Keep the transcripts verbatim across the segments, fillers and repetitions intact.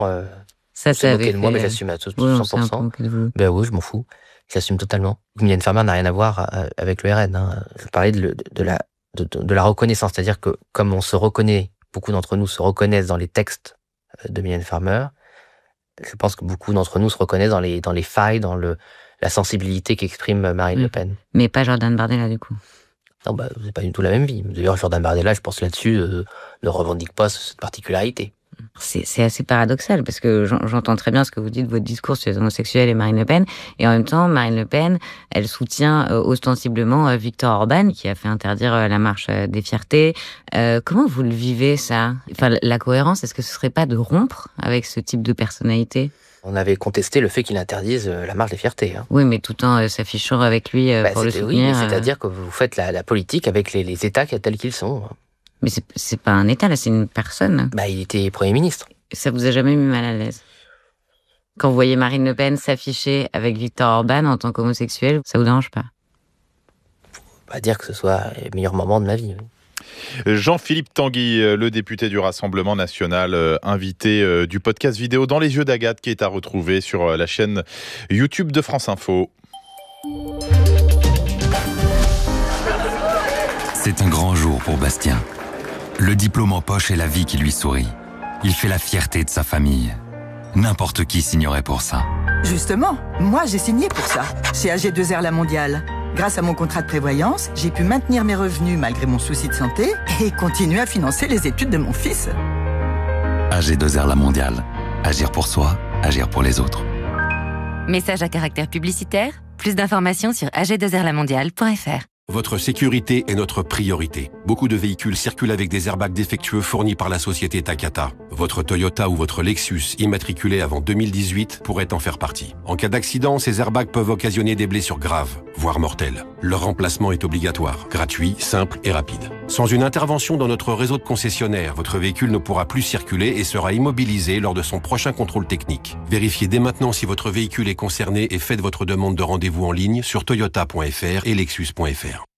Euh, ça, c'est moqué avait de moi, fait... mais j'assume à cent oui, pour cent. Ben oui, je m'en fous. J'assume totalement. Mylène Farmer n'a rien à voir avec le R N. Hein. Je parlais de, de, de, la, de, de la reconnaissance. C'est-à-dire que comme on se reconnaît, beaucoup d'entre nous se reconnaissent dans les textes de Mylène Farmer, je pense que beaucoup d'entre nous se reconnaissent dans les, dans les failles, dans le, la sensibilité qu'exprime Marine oui. Le Pen. Mais pas Jordan Bardella, du coup. Non, bah, c'est pas du tout la même vie. D'ailleurs, Jordan Bardella, je pense là-dessus, euh, ne revendique pas cette particularité. C'est, c'est assez paradoxal, parce que j'entends très bien ce que vous dites, votre discours sur les homosexuels et Marine Le Pen, et en même temps, Marine Le Pen, elle soutient euh, ostensiblement euh, Viktor Orban, qui a fait interdire euh, la marche euh, des fiertés. Euh, comment vous le vivez, ça? Enfin, la cohérence, est-ce que ce serait pas de rompre avec ce type de personnalité? On avait contesté le fait qu'il interdise euh, la marche des fiertés. Hein. Oui, mais tout en euh, s'affichant avec lui euh, bah, pour le soutenir. Oui, c'est-à-dire que vous faites la, la politique avec les, les États tels qu'ils sont. Mais c'est, c'est pas un État, là, c'est une personne. Bah, il était Premier ministre. Ça vous a jamais mis mal à l'aise? Quand vous voyez Marine Le Pen s'afficher avec Viktor Orban en tant qu'homosexuel, ça vous dérange pas? On va dire que ce soit le meilleur moment de ma vie. Oui. Jean-Philippe Tanguy, le député du Rassemblement national, invité du podcast vidéo Dans les yeux d'Agathe, qui est à retrouver sur la chaîne YouTube de France Info. C'est un grand jour pour Bastien. Le diplôme en poche et la vie qui lui sourit. Il fait la fierté de sa famille. N'importe qui signerait pour ça. Justement, moi j'ai signé pour ça, chez A G deux R La Mondiale. Grâce à mon contrat de prévoyance, j'ai pu maintenir mes revenus malgré mon souci de santé et continuer à financer les études de mon fils. A G deux R La Mondiale. Agir pour soi, agir pour les autres. Message à caractère publicitaire. Plus d'informations sur a g deux r la mondiale point f r. Votre sécurité est notre priorité. Beaucoup de véhicules circulent avec des airbags défectueux fournis par la société Takata. Votre Toyota ou votre Lexus, immatriculé avant deux mille dix-huit, pourrait en faire partie. En cas d'accident, ces airbags peuvent occasionner des blessures graves, voire mortelles. Leur remplacement est obligatoire, gratuit, simple et rapide. Sans une intervention dans notre réseau de concessionnaires, votre véhicule ne pourra plus circuler et sera immobilisé lors de son prochain contrôle technique. Vérifiez dès maintenant si votre véhicule est concerné et faites votre demande de rendez-vous en ligne sur toyota point f r et lexus point f r.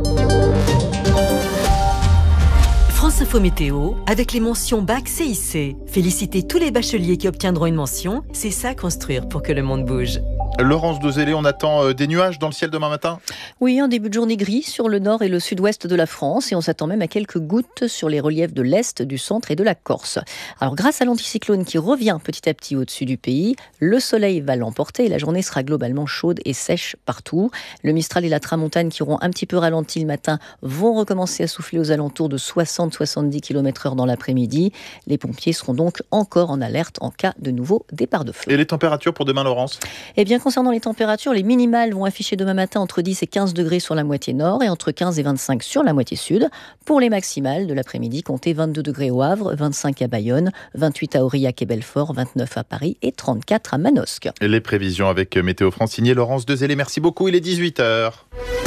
France Info Météo, avec les mentions Bac C I C. Félicitez tous les bacheliers qui obtiendront une mention. C'est ça construire pour que le monde bouge. Laurence Dezellé, on attend des nuages dans le ciel demain matin? Oui, un début de journée gris sur le nord et le sud-ouest de la France et on s'attend même à quelques gouttes sur les reliefs de l'est, du centre et de la Corse. Alors grâce à l'anticyclone qui revient petit à petit au-dessus du pays, le soleil va l'emporter et la journée sera globalement chaude et sèche partout. Le Mistral et la Tramontane qui auront un petit peu ralenti le matin vont recommencer à souffler aux alentours de soixante à soixante-dix kilomètres heure dans l'après-midi. Les pompiers seront donc encore en alerte en cas de nouveau départ de feu. Et les températures pour demain, Laurence? Eh bien, concernant les températures, les minimales vont afficher demain matin entre dix et quinze degrés sur la moitié nord et entre quinze et vingt-cinq sur la moitié sud. Pour les maximales de l'après-midi, comptez vingt-deux degrés au Havre, vingt-cinq à Bayonne, vingt-huit à Aurillac et Belfort, vingt-neuf à Paris et trente-quatre à Manosque. Et les prévisions avec Météo France, signé Laurence Dezellé. Merci beaucoup, il est dix-huit heures.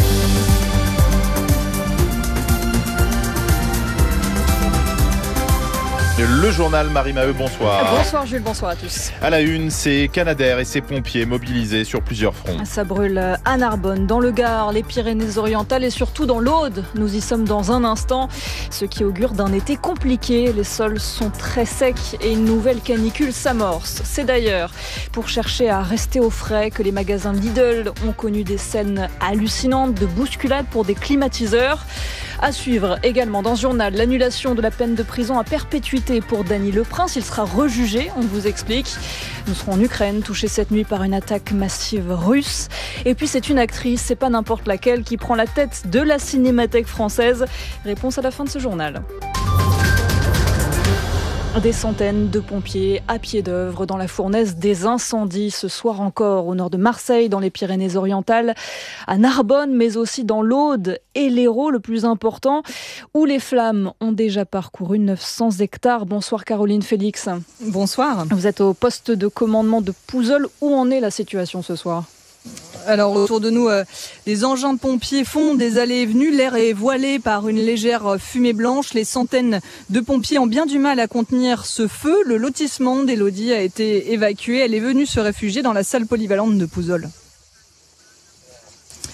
Le journal Marie Maheu, bonsoir. Bonsoir Jules, bonsoir à tous. À la une, c'est Canadair et ses pompiers mobilisés sur plusieurs fronts. Ça brûle à Narbonne, dans le Gard, les Pyrénées-Orientales et surtout dans l'Aude. Nous y sommes dans un instant, ce qui augure d'un été compliqué. Les sols sont très secs et une nouvelle canicule s'amorce. C'est d'ailleurs pour chercher à rester au frais que les magasins Lidl ont connu des scènes hallucinantes de bousculades pour des climatiseurs. À suivre également dans ce journal, l'annulation de la peine de prison à perpétuité pour Dany Leprince. Il sera rejugé, on vous explique. Nous serons en Ukraine, touchés cette nuit par une attaque massive russe. Et puis c'est une actrice, c'est pas n'importe laquelle, qui prend la tête de la Cinémathèque française. Réponse à la fin de ce journal. Des centaines de pompiers à pied d'œuvre dans la fournaise des incendies ce soir encore au nord de Marseille, dans les Pyrénées-Orientales, à Narbonne, mais aussi dans l'Aude et l'Hérault, le plus important, où les flammes ont déjà parcouru neuf cents hectares. Bonsoir Caroline Félix. Bonsoir. Vous êtes au poste de commandement de Pouzol. Où en est la situation ce soir ? Alors autour de nous, euh, des engins de pompiers font des allées et venues. L'air est voilé par une légère fumée blanche. Les centaines de pompiers ont bien du mal à contenir ce feu. Le lotissement d'Élodie a été évacué. Elle est venue se réfugier dans la salle polyvalente de Pouzol.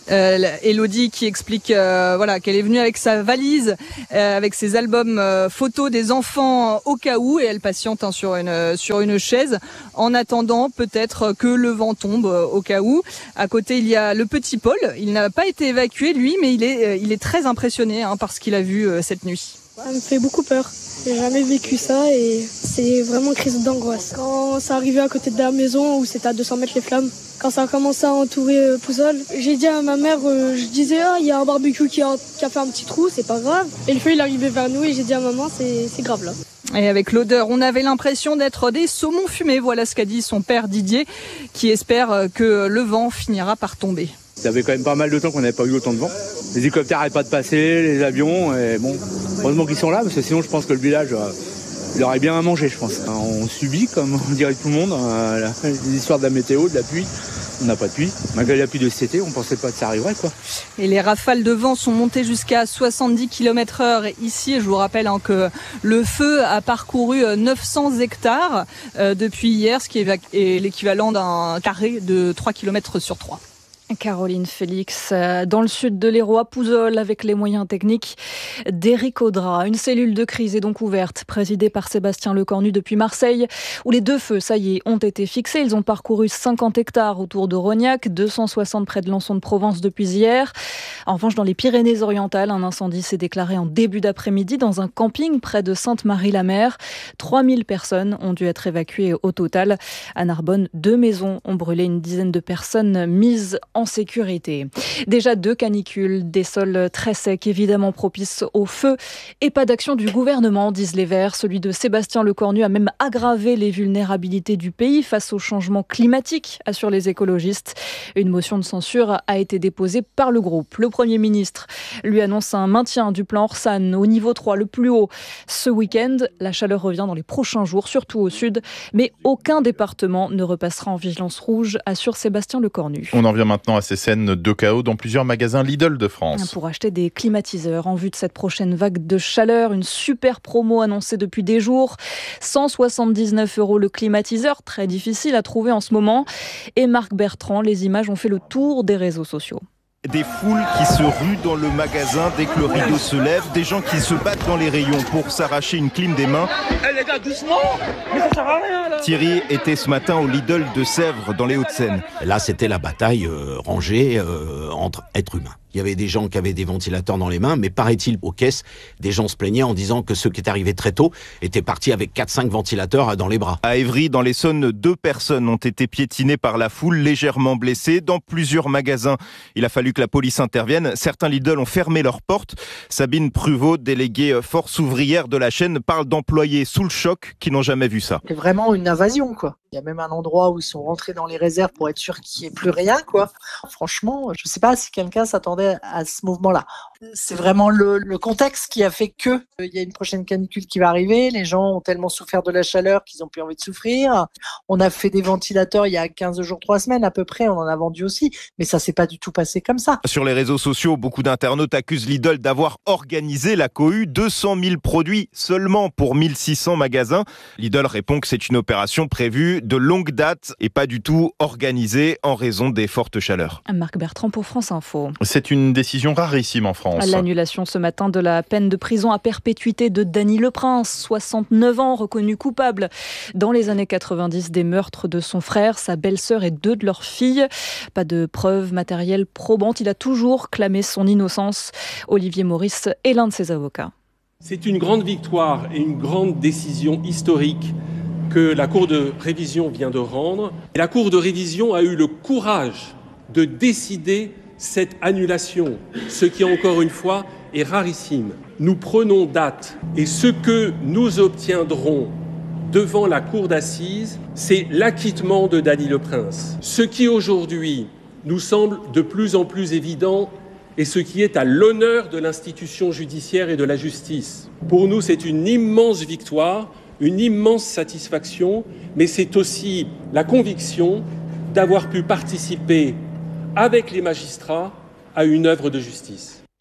Euh, Elodie qui explique euh, voilà, qu'elle est venue avec sa valise, euh, avec ses albums euh, photos des enfants au cas où, et elle patiente hein, sur une sur une chaise en attendant peut-être que le vent tombe euh, au cas où. À côté, il y a le petit Paul. Il n'a pas été évacué lui, mais il est euh, il est très impressionné hein, par ce qu'il a vu euh, cette nuit. Ça me fait beaucoup peur. J'ai jamais vécu ça et c'est vraiment une crise d'angoisse. Quand ça arrivait à côté de la maison où c'était à deux cents mètres les flammes, quand ça a commencé à entourer euh, Pouzol, j'ai dit à ma mère, euh, je disais ah il y a un barbecue qui a, qui a fait un petit trou, c'est pas grave. Et le feu il est arrivé vers nous et j'ai dit à maman c'est c'est grave là. Et avec l'odeur, on avait l'impression d'être des saumons fumés. Voilà ce qu'a dit son père Didier, qui espère que le vent finira par tomber. Ça fait quand même pas mal de temps qu'on n'avait pas eu autant de vent. Les hélicoptères n'arrêtent pas de passer, les avions, et bon, heureusement qu'ils sont là, parce que sinon je pense que le village, euh, il aurait bien à manger, je pense. On subit, comme on dirait tout le monde, euh, la, les histoires de la météo, de la pluie. On n'a pas de pluie. Malgré la pluie de cet été, on ne pensait pas que ça arriverait, quoi. Et les rafales de vent sont montées jusqu'à soixante-dix kilomètres heure ici. Je vous rappelle hein, que le feu a parcouru neuf cents hectares euh, depuis hier, ce qui est, est l'équivalent d'un carré de trois kilomètres sur trois. Caroline Félix, dans le sud de l'Hérault, à Pouzol, avec les moyens techniques d'Éric Audra. Une cellule de crise est donc ouverte, présidée par Sébastien Lecornu depuis Marseille, où les deux feux, ça y est, ont été fixés. Ils ont parcouru cinquante hectares autour de Rognac, deux cent soixante près de Lançon de Provence depuis hier. En revanche, dans les Pyrénées-Orientales, un incendie s'est déclaré en début d'après-midi dans un camping près de Sainte-Marie-la-Mer. trois mille personnes ont dû être évacuées au total. À Narbonne, deux maisons ont brûlé, une dizaine de personnes mises en sécurité. Déjà deux canicules, des sols très secs, évidemment propices au feu, et pas d'action du gouvernement, disent les Verts. Celui de Sébastien Lecornu a même aggravé les vulnérabilités du pays face au changement climatique, assurent les écologistes. Une motion de censure a été déposée par le groupe. Le Premier ministre lui annonce un maintien du plan Orsan au niveau trois, le plus haut. Ce week-end, la chaleur revient dans les prochains jours, surtout au sud, mais aucun département ne repassera en vigilance rouge, assure Sébastien Lecornu. On en vient maintenant à ces scènes de chaos dans plusieurs magasins Lidl de France. Pour acheter des climatiseurs en vue de cette prochaine vague de chaleur, une super promo annoncée depuis des jours. cent soixante-dix-neuf euros le climatiseur, très difficile à trouver en ce moment. Et Marc Bertrand, les images ont fait le tour des réseaux sociaux. Des foules qui se ruent dans le magasin dès que le rideau se lève, des gens qui se battent dans les rayons pour s'arracher une clim des mains. Eh les gars, doucement, mais ça sert à rien là. Thierry était ce matin au Lidl de Sèvres dans les Hauts-de-Seine. Là, c'était la bataille euh, rangée euh, entre êtres humains. Il y avait des gens qui avaient des ventilateurs dans les mains, mais paraît-il, aux caisses, des gens se plaignaient en disant que ceux qui étaient arrivés très tôt étaient partis avec quatre cinq ventilateurs dans les bras. À Évry, dans l'Essonne, deux personnes ont été piétinées par la foule, légèrement blessées. Dans plusieurs magasins, il a fallu que la police intervienne. Certains Lidl ont fermé leurs portes. Sabine Pruvot, déléguée force ouvrière de la chaîne, parle d'employés sous le choc qui n'ont jamais vu ça. C'est vraiment une invasion, quoi. Il y a même un endroit où ils sont rentrés dans les réserves pour être sûr qu'il n'y ait plus rien, quoi. Franchement, je ne sais pas si quelqu'un s'attendait à ce mouvement-là. C'est vraiment le, le contexte qui a fait que il y a une prochaine canicule qui va arriver. Les gens ont tellement souffert de la chaleur qu'ils n'ont plus envie de souffrir. On a fait des ventilateurs il y a quinze jours, trois semaines à peu près. On en a vendu aussi. Mais ça s'est pas du tout passé comme ça. Sur les réseaux sociaux, beaucoup d'internautes accusent Lidl d'avoir organisé la cohue. deux cent mille produits seulement pour mille six cents magasins. Lidl répond que c'est une opération prévue de longue date et pas du tout organisée en raison des fortes chaleurs. Marc Bertrand pour France Info. C'est une décision rarissime en France. L'annulation ce matin de la peine de prison à perpétuité de Dany Leprince, soixante-neuf ans, reconnu coupable dans les années quatre-vingt-dix des meurtres de son frère, sa belle-sœur et deux de leurs filles. Pas de preuves matérielles probantes, il a toujours clamé son innocence. Olivier Maurice est l'un de ses avocats. C'est une grande victoire et une grande décision historique que la Cour de révision vient de rendre. Et la Cour de révision a eu le courage de décider cette annulation, ce qui encore une fois est rarissime. Nous prenons date et ce que nous obtiendrons devant la cour d'assises, c'est l'acquittement de Dany Leprince. Ce qui aujourd'hui nous semble de plus en plus évident et ce qui est à l'honneur de l'institution judiciaire et de la justice. Pour nous, c'est une immense victoire, une immense satisfaction, mais c'est aussi la conviction d'avoir pu participer avec les magistrats à une œuvre de justice.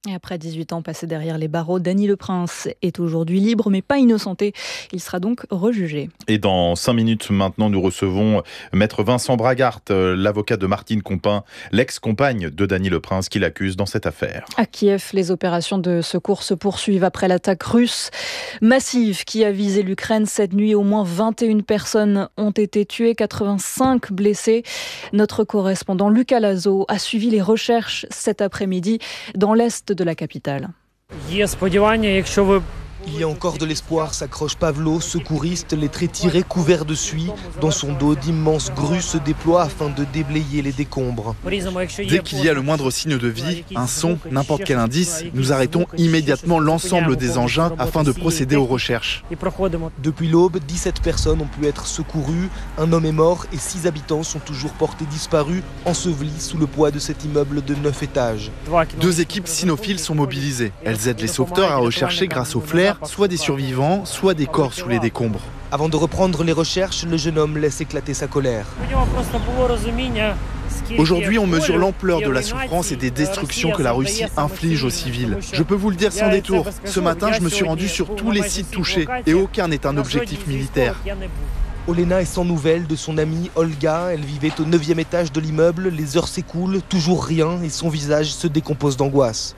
Et après dix-huit ans passés derrière les barreaux, Dany Le Prince est aujourd'hui libre, mais pas innocenté. Il sera donc rejugé. Et dans cinq minutes maintenant, nous recevons Maître Vincent Bragart, l'avocat de Martine Compin, l'ex-compagne de Dany Le Prince, qui l'accuse dans cette affaire. À Kiev, les opérations de secours se poursuivent après l'attaque russe massive qui a visé l'Ukraine. Cette nuit, au moins vingt et une personnes ont été tuées, quatre-vingt-cinq blessés. Notre correspondant Lucas Lazo a suivi les recherches cet après-midi dans l'est de la capitale. Il y a encore de l'espoir, s'accroche Pavlo, secouriste, les traits tirés, couverts de suie. Dans son dos, d'immenses grues se déploient afin de déblayer les décombres. Dès qu'il y a le moindre signe de vie, un son, n'importe quel indice, nous arrêtons immédiatement l'ensemble des engins afin de procéder aux recherches. Depuis l'aube, dix-sept personnes ont pu être secourues, un homme est mort et six habitants sont toujours portés disparus, ensevelis sous le poids de cet immeuble de neuf étages. Deux équipes cynophiles sont mobilisées. Elles aident les sauveteurs à rechercher grâce aux flares soit des survivants, soit des corps sous les décombres. Avant de reprendre les recherches, le jeune homme laisse éclater sa colère. Aujourd'hui, on mesure l'ampleur de la souffrance et des destructions que la Russie inflige aux civils. Je peux vous le dire sans détour, ce matin, je me suis rendu sur tous les sites touchés et aucun n'est un objectif militaire. Olena est sans nouvelles de son amie Olga. Elle vivait au neuvième étage de l'immeuble. Les heures s'écoulent, toujours rien, et son visage se décompose d'angoisse.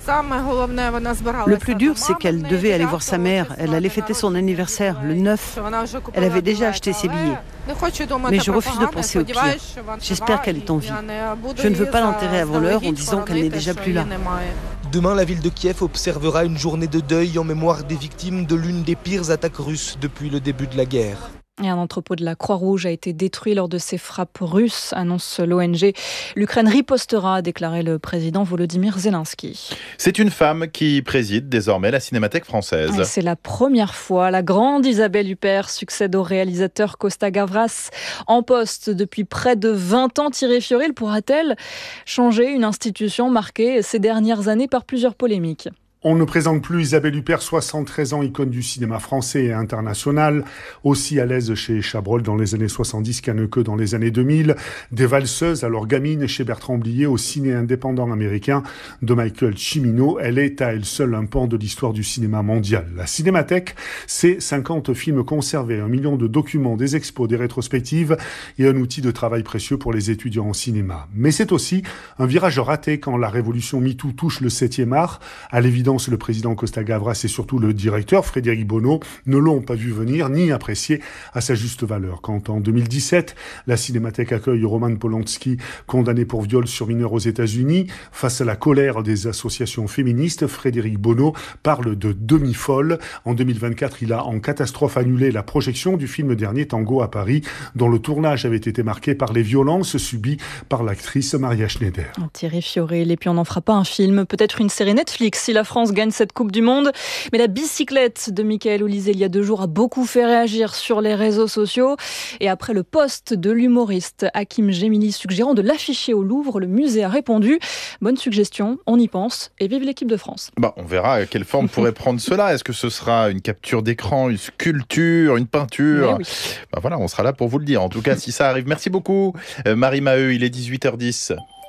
Le plus dur, c'est qu'elle devait aller voir sa mère. Elle allait fêter son anniversaire, le neuf. Elle avait déjà acheté ses billets. Mais je refuse de penser au pire. J'espère qu'elle est en vie. Je ne veux pas l'enterrer avant l'heure en disant qu'elle n'est déjà plus là. Demain, la ville de Kiev observera une journée de deuil en mémoire des victimes de l'une des pires attaques russes depuis le début de la guerre. Et un entrepôt de la Croix-Rouge a été détruit lors de ces frappes russes, annonce l'O N G. L'Ukraine ripostera, a déclaré le président Volodymyr Zelensky. C'est une femme qui préside désormais la Cinémathèque française. Et c'est la première fois. La grande Isabelle Huppert succède au réalisateur Costa Gavras en poste depuis près de vingt ans. Thierry Fioril pourra-t-elle changer une institution marquée ces dernières années par plusieurs polémiques ? On ne présente plus Isabelle Huppert, soixante-treize ans, icône du cinéma français et international, aussi à l'aise chez Chabrol dans les années soixante-dix qu'Haneke dans les années deux mille, des valseuses, alors gamine, chez Bertrand Blier, au ciné indépendant américain de Michael Cimino. Elle est à elle seule un pan de l'histoire du cinéma mondial. La Cinémathèque, c'est cinquante films conservés, un million de documents, des expos, des rétrospectives et un outil de travail précieux pour les étudiants en cinéma. Mais c'est aussi un virage raté quand la révolution MeToo touche le septième art. À l'évidence, le président Costa Gavras et surtout le directeur Frédéric Bonneau ne l'ont pas vu venir ni apprécié à sa juste valeur. Quand en deux mille dix-sept, la Cinémathèque accueille Roman Polanski, condamné pour viol sur mineur aux États-Unis, face à la colère des associations féministes, Frédéric Bonneau parle de demi-folle. En deux mille vingt-quatre, il a en catastrophe annulé la projection du film dernier Tango à Paris, dont le tournage avait été marqué par les violences subies par l'actrice Maria Schneider. Thierry Fioril, et puis on n'en fera pas un film, peut-être une série Netflix si la France gagne cette Coupe du Monde. Mais la bicyclette de Mickaël Olysée il y a deux jours a beaucoup fait réagir sur les réseaux sociaux. Et après le post de l'humoriste Hakim Gemili suggérant de l'afficher au Louvre, le musée a répondu. Bonne suggestion, on y pense et vive l'équipe de France. Bah, on verra quelle forme pourrait prendre cela. Est-ce que ce sera une capture d'écran, une sculpture, une peinture ? Oui. Bah, voilà, on sera là pour vous le dire. En tout cas, si ça arrive. Merci beaucoup, Marie Maheu. Il est dix-huit heures dix.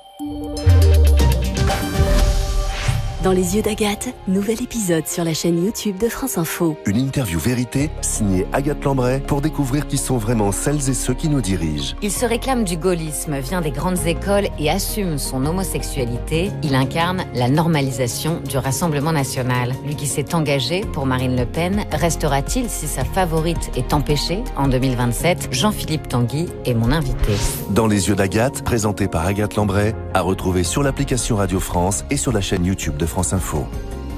Dans les yeux d'Agathe, nouvel épisode sur la chaîne YouTube de France Info. Une interview vérité signée Agathe Lambray pour découvrir qui sont vraiment celles et ceux qui nous dirigent. Il se réclame du gaullisme, vient des grandes écoles et assume son homosexualité. Il incarne la normalisation du Rassemblement national. Lui qui s'est engagé pour Marine Le Pen, restera-t-il si sa favorite est empêchée en deux mille vingt-sept ? Jean-Philippe Tanguy est mon invité. Dans les yeux d'Agathe, présenté par Agathe Lambray, à retrouver sur l'application Radio France et sur la chaîne YouTube de France Info.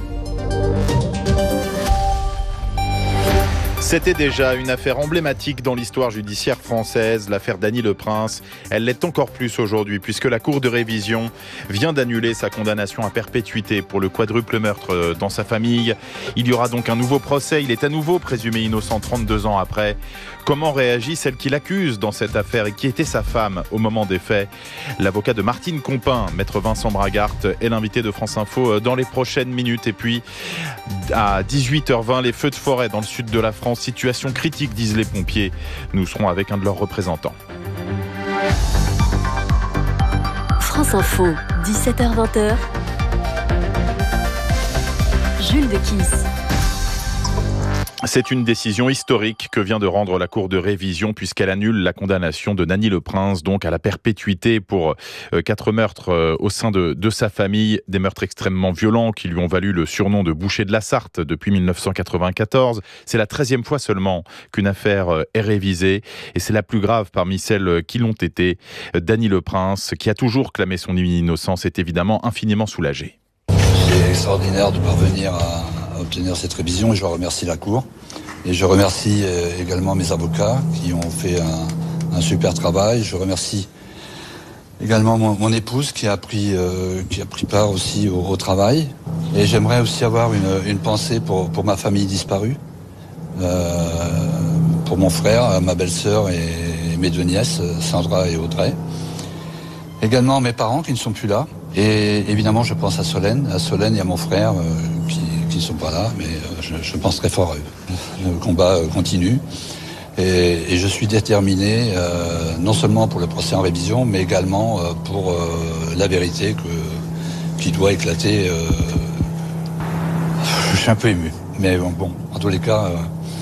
C'était déjà une affaire emblématique dans l'histoire judiciaire française, l'affaire Dany Le Prince. Elle l'est encore plus aujourd'hui puisque la Cour de révision vient d'annuler sa condamnation à perpétuité pour le quadruple meurtre dans sa famille. Il y aura donc un nouveau procès. Il est à nouveau présumé innocent trente-deux ans après. Comment réagit celle qui l'accuse dans cette affaire et qui était sa femme au moment des faits ? L'avocat de Martine Compin, maître Vincent Bragart, est l'invité de France Info dans les prochaines minutes. Et puis, à dix-huit heures vingt, les feux de forêt dans le sud de la France. Situation critique, disent les pompiers. Nous serons avec un de leurs représentants. France Info, dix-sept heures vingt. Jules de Kiss. C'est une décision historique que vient de rendre la Cour de révision puisqu'elle annule la condamnation de Dany Le Prince, donc à la perpétuité pour euh, quatre meurtres euh, au sein de, de sa famille, des meurtres extrêmement violents qui lui ont valu le surnom de boucher de la Sarthe depuis mille neuf cent quatre-vingt-quatorze. C'est la treizième fois seulement qu'une affaire euh, est révisée et c'est la plus grave parmi celles qui l'ont été. Dany Le Prince, qui a toujours clamé son innocence, est évidemment infiniment soulagé. C'est extraordinaire de parvenir à obtenir cette révision et je remercie la Cour. Et je remercie également mes avocats qui ont fait un, un super travail. Je remercie également mon, mon épouse qui a pris, euh, qui a pris part aussi au, au travail. Et j'aimerais aussi avoir une, une pensée pour, pour ma famille disparue, euh, pour mon frère, ma belle-sœur et mes deux nièces, Sandra et Audrey. Également mes parents qui ne sont plus là. Et évidemment, je pense à Solène, à Solène et à mon frère euh, qui qui ne sont pas là, mais euh, je, je pense très fort à eux. Le combat euh, continue et, et je suis déterminé euh, non seulement pour le procès en révision, mais également euh, pour euh, la vérité que, qui doit éclater. Euh, je suis un peu ému, mais bon, bon en tous les cas, euh,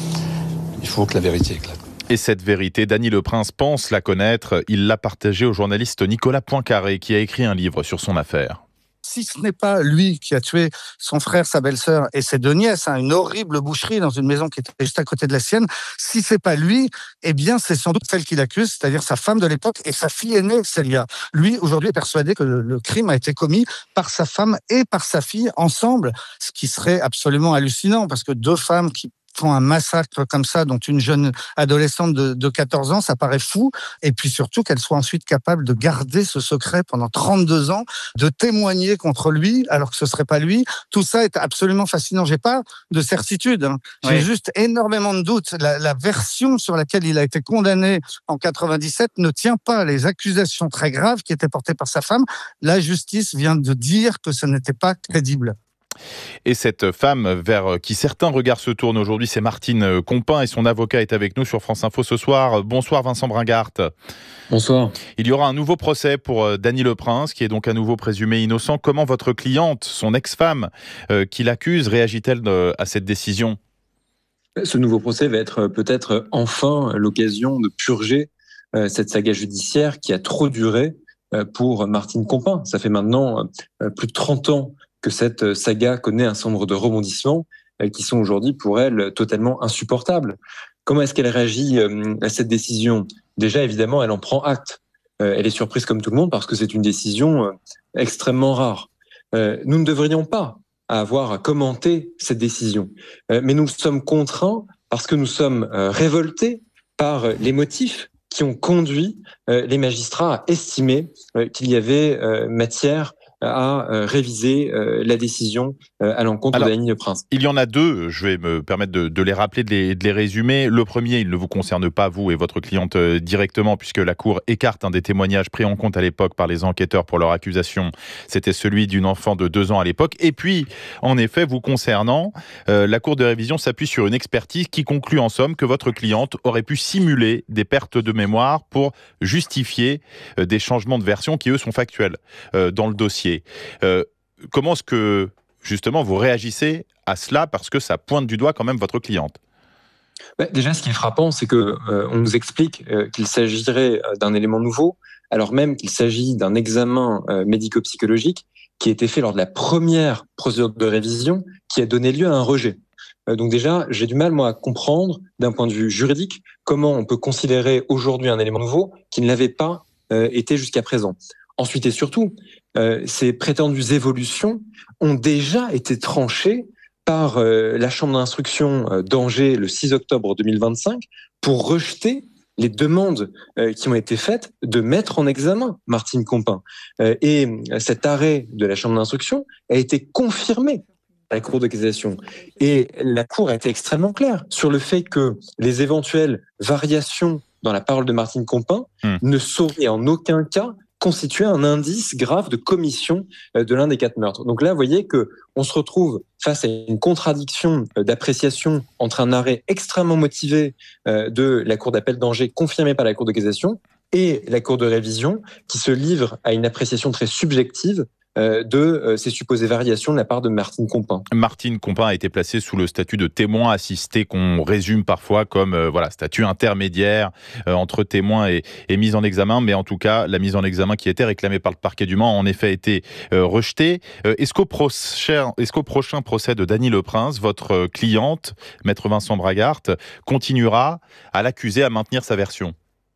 il faut que la vérité éclate. Et cette vérité, Dany Le Prince pense la connaître. Il l'a partagée au journaliste Nicolas Poincaré, qui a écrit un livre sur son affaire. Si ce n'est pas lui qui a tué son frère, sa belle-sœur et ses deux nièces, hein, une horrible boucherie dans une maison qui était juste à côté de la sienne, si c'est pas lui, eh bien c'est sans doute celle qu'il accuse, c'est-à-dire sa femme de l'époque et sa fille aînée, Célia. Lui, aujourd'hui, est persuadé que le, le crime a été commis par sa femme et par sa fille ensemble, ce qui serait absolument hallucinant, parce que deux femmes qui font un massacre comme ça, dont une jeune adolescente de, de quatorze ans, ça paraît fou. Et puis surtout qu'elle soit ensuite capable de garder ce secret pendant trente-deux ans, de témoigner contre lui alors que ce serait pas lui. Tout ça est absolument fascinant. J'ai pas de certitude, hein. J'ai oui. juste énormément de doutes. La, la version sur laquelle il a été condamné en quatre-vingt-dix-sept ne tient pas. Les accusations très graves qui étaient portées par sa femme, la justice vient de dire que ce n'était pas crédible. Et cette femme vers qui certains regards se tournent aujourd'hui, c'est Martine Compin et son avocat est avec nous sur France Info ce soir. Bonsoir Vincent Bringart. Bonsoir. Il y aura un nouveau procès pour Dany Le Prince, qui est donc à nouveau présumé innocent. Comment votre cliente, son ex-femme, euh, qui l'accuse, réagit-elle de, à cette décision ? Ce nouveau procès va être peut-être enfin l'occasion de purger euh, cette saga judiciaire qui a trop duré euh, pour Martine Compin. Ça fait maintenant euh, plus de trente ans que cette saga connaît un certain nombre de rebondissements qui sont aujourd'hui pour elle totalement insupportables. Comment est-ce qu'elle réagit à cette décision ? Déjà, évidemment, elle en prend acte. Elle est surprise comme tout le monde parce que c'est une décision extrêmement rare. Nous ne devrions pas avoir à commenter cette décision, mais nous sommes contraints parce que nous sommes révoltés par les motifs qui ont conduit les magistrats à estimer qu'il y avait matière à euh, réviser euh, la décision euh, à l'encontre de Dany Le Prince. Il y en a deux, je vais me permettre de, de les rappeler, de les, de les résumer. Le premier, il ne vous concerne pas, vous et votre cliente, euh, directement, puisque la Cour écarte un des témoignages pris en compte à l'époque par les enquêteurs pour leur accusation. C'était celui d'une enfant de deux ans à l'époque. Et puis, en effet, vous concernant, euh, la Cour de révision s'appuie sur une expertise qui conclut en somme que votre cliente aurait pu simuler des pertes de mémoire pour justifier euh, des changements de version qui, eux, sont factuels euh, dans le dossier. Euh, comment est-ce que, justement, vous réagissez à cela parce que ça pointe du doigt quand même votre cliente ? Bah, déjà, ce qui est frappant, c'est qu'on euh, nous explique euh, qu'il s'agirait d'un élément nouveau, alors même qu'il s'agit d'un examen euh, médico-psychologique qui a été fait lors de la première procédure de révision qui a donné lieu à un rejet. Euh, donc déjà, j'ai du mal, moi, à comprendre, d'un point de vue juridique, comment on peut considérer aujourd'hui un élément nouveau qui ne l'avait pas euh, été jusqu'à présent. Ensuite et surtout, euh, ces prétendues évolutions ont déjà été tranchées par euh, la Chambre d'instruction euh, d'Angers le six octobre deux mille vingt-cinq pour rejeter les demandes euh, qui ont été faites de mettre en examen Martine Compin. Euh, et cet arrêt de la Chambre d'instruction a été confirmé à la Cour de cassation. Et la Cour a été extrêmement claire sur le fait que les éventuelles variations dans la parole de Martine Compin mmh. ne sauraient en aucun cas constituer un indice grave de commission de l'un des quatre meurtres. Donc là, vous voyez que on se retrouve face à une contradiction d'appréciation entre un arrêt extrêmement motivé de la Cour d'appel d'Angers, confirmé par la Cour de cassation, et la Cour de révision, qui se livre à une appréciation très subjective euh, de euh, ces supposées variations de la part de Martine Compin. Martine Compin a été placée sous le statut de témoin assisté, qu'on résume parfois comme euh, voilà, statut intermédiaire euh, entre témoin et, et mise en examen. Mais en tout cas, la mise en examen qui était réclamée par le parquet du Mans a en effet été euh, rejetée. Euh, est-ce qu'au prochain, est-ce qu'au prochain procès de Dany Leprince, votre cliente, maître Vincent Bragart, continuera à l'accuser à maintenir sa version ?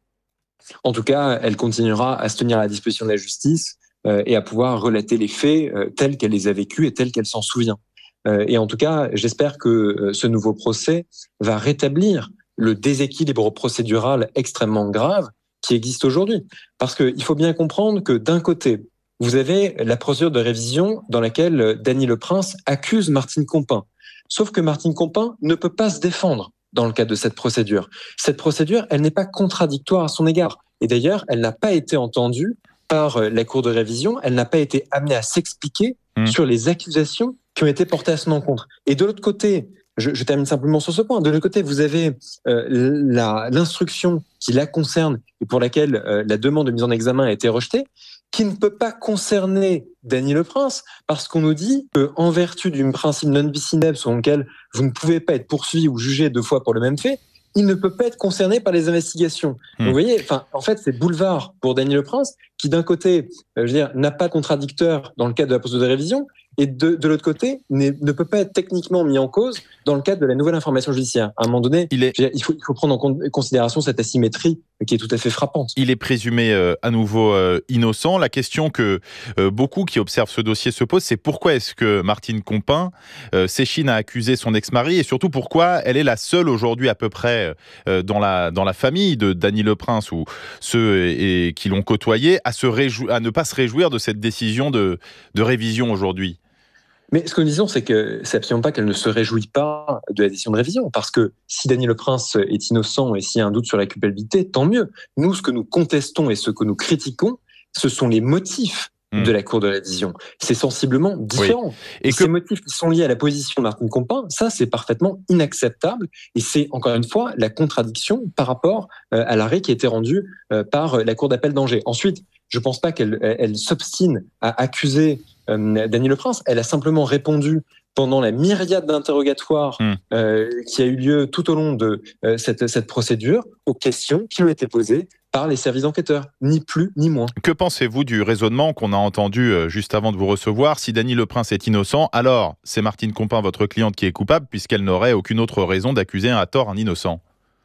En tout cas, elle continuera à se tenir à la disposition de la justice euh, et à pouvoir relater les faits euh, tels qu'elle les a vécus et tels qu'elle s'en souvient. Euh, et en tout cas, j'espère que euh, ce nouveau procès va rétablir le déséquilibre procédural extrêmement grave qui existe aujourd'hui. Parce qu'il faut bien comprendre que d'un côté, vous avez la procédure de révision dans laquelle Dany Leprince accuse Martine Compin. Sauf que Martine Compin ne peut pas se défendre dans le cadre de cette procédure. Cette procédure, elle n'est pas contradictoire à son égard. Et d'ailleurs, elle n'a pas été entendue par la Cour de révision, elle n'a pas été amenée à s'expliquer mmh. sur les accusations qui ont été portées à son encontre. Et de l'autre côté, je, je termine simplement sur ce point, de l'autre côté, vous avez euh, la, l'instruction qui la concerne et pour laquelle euh, la demande de mise en examen a été rejetée, qui ne peut pas concerner Dany Leprince, parce qu'on nous dit qu'en vertu du principe non bis in idem selon lequel vous ne pouvez pas être poursuivi ou jugé deux fois pour le même fait, il ne peut pas être concerné par les investigations. Mmh. Donc, vous voyez, enfin, en fait, c'est boulevard pour Dany Leprince, qui d'un côté, euh, je veux dire, n'a pas de contradicteur dans le cadre de la procédure de révision, et de, de l'autre côté, ne peut pas être techniquement mis en cause dans le cadre de la nouvelle information judiciaire. À un moment donné, il, est... dire, il, faut, il faut prendre en considération cette asymétrie qui est tout à fait frappante. Il est présumé euh, à nouveau euh, innocent. La question que euh, beaucoup qui observent ce dossier se posent, c'est pourquoi est-ce que Martine Compin euh, s'échine à accuser son ex-mari, et surtout pourquoi elle est la seule aujourd'hui à peu près euh, dans, la, dans la famille de Dany Leprince ou ceux et, et qui l'ont côtoyé à, se réjou- à ne pas se réjouir de cette décision de, de révision aujourd'hui. Mais ce que nous disons, c'est que c'est absolument pas qu'elle ne se réjouit pas de la décision de révision, parce que si Dany Leprince est innocent et s'il y a un doute sur la culpabilité, tant mieux. Nous, ce que nous contestons et ce que nous critiquons, ce sont les motifs mmh. de la Cour de révision. C'est sensiblement différent. Oui. Et, et que... ces motifs qui sont liés à la position de Martine Compin, ça, c'est parfaitement inacceptable. Et c'est, encore une fois, la contradiction par rapport euh, à l'arrêt qui a été rendu euh, par la Cour d'appel d'Angers. Ensuite, je ne pense pas qu'elle elle s'obstine à accuser euh, Dany Leprince. Elle a simplement répondu pendant la myriade d'interrogatoires mmh. euh, qui a eu lieu tout au long de euh, cette, cette procédure aux questions qui lui ont été posées par les services enquêteurs, ni plus ni moins. Que pensez-vous du raisonnement qu'on a entendu euh, juste avant de vous recevoir ? Si Dany Leprince est innocent, alors c'est Martine Compin, votre cliente, qui est coupable, puisqu'elle n'aurait aucune autre raison d'accuser à tort un innocent.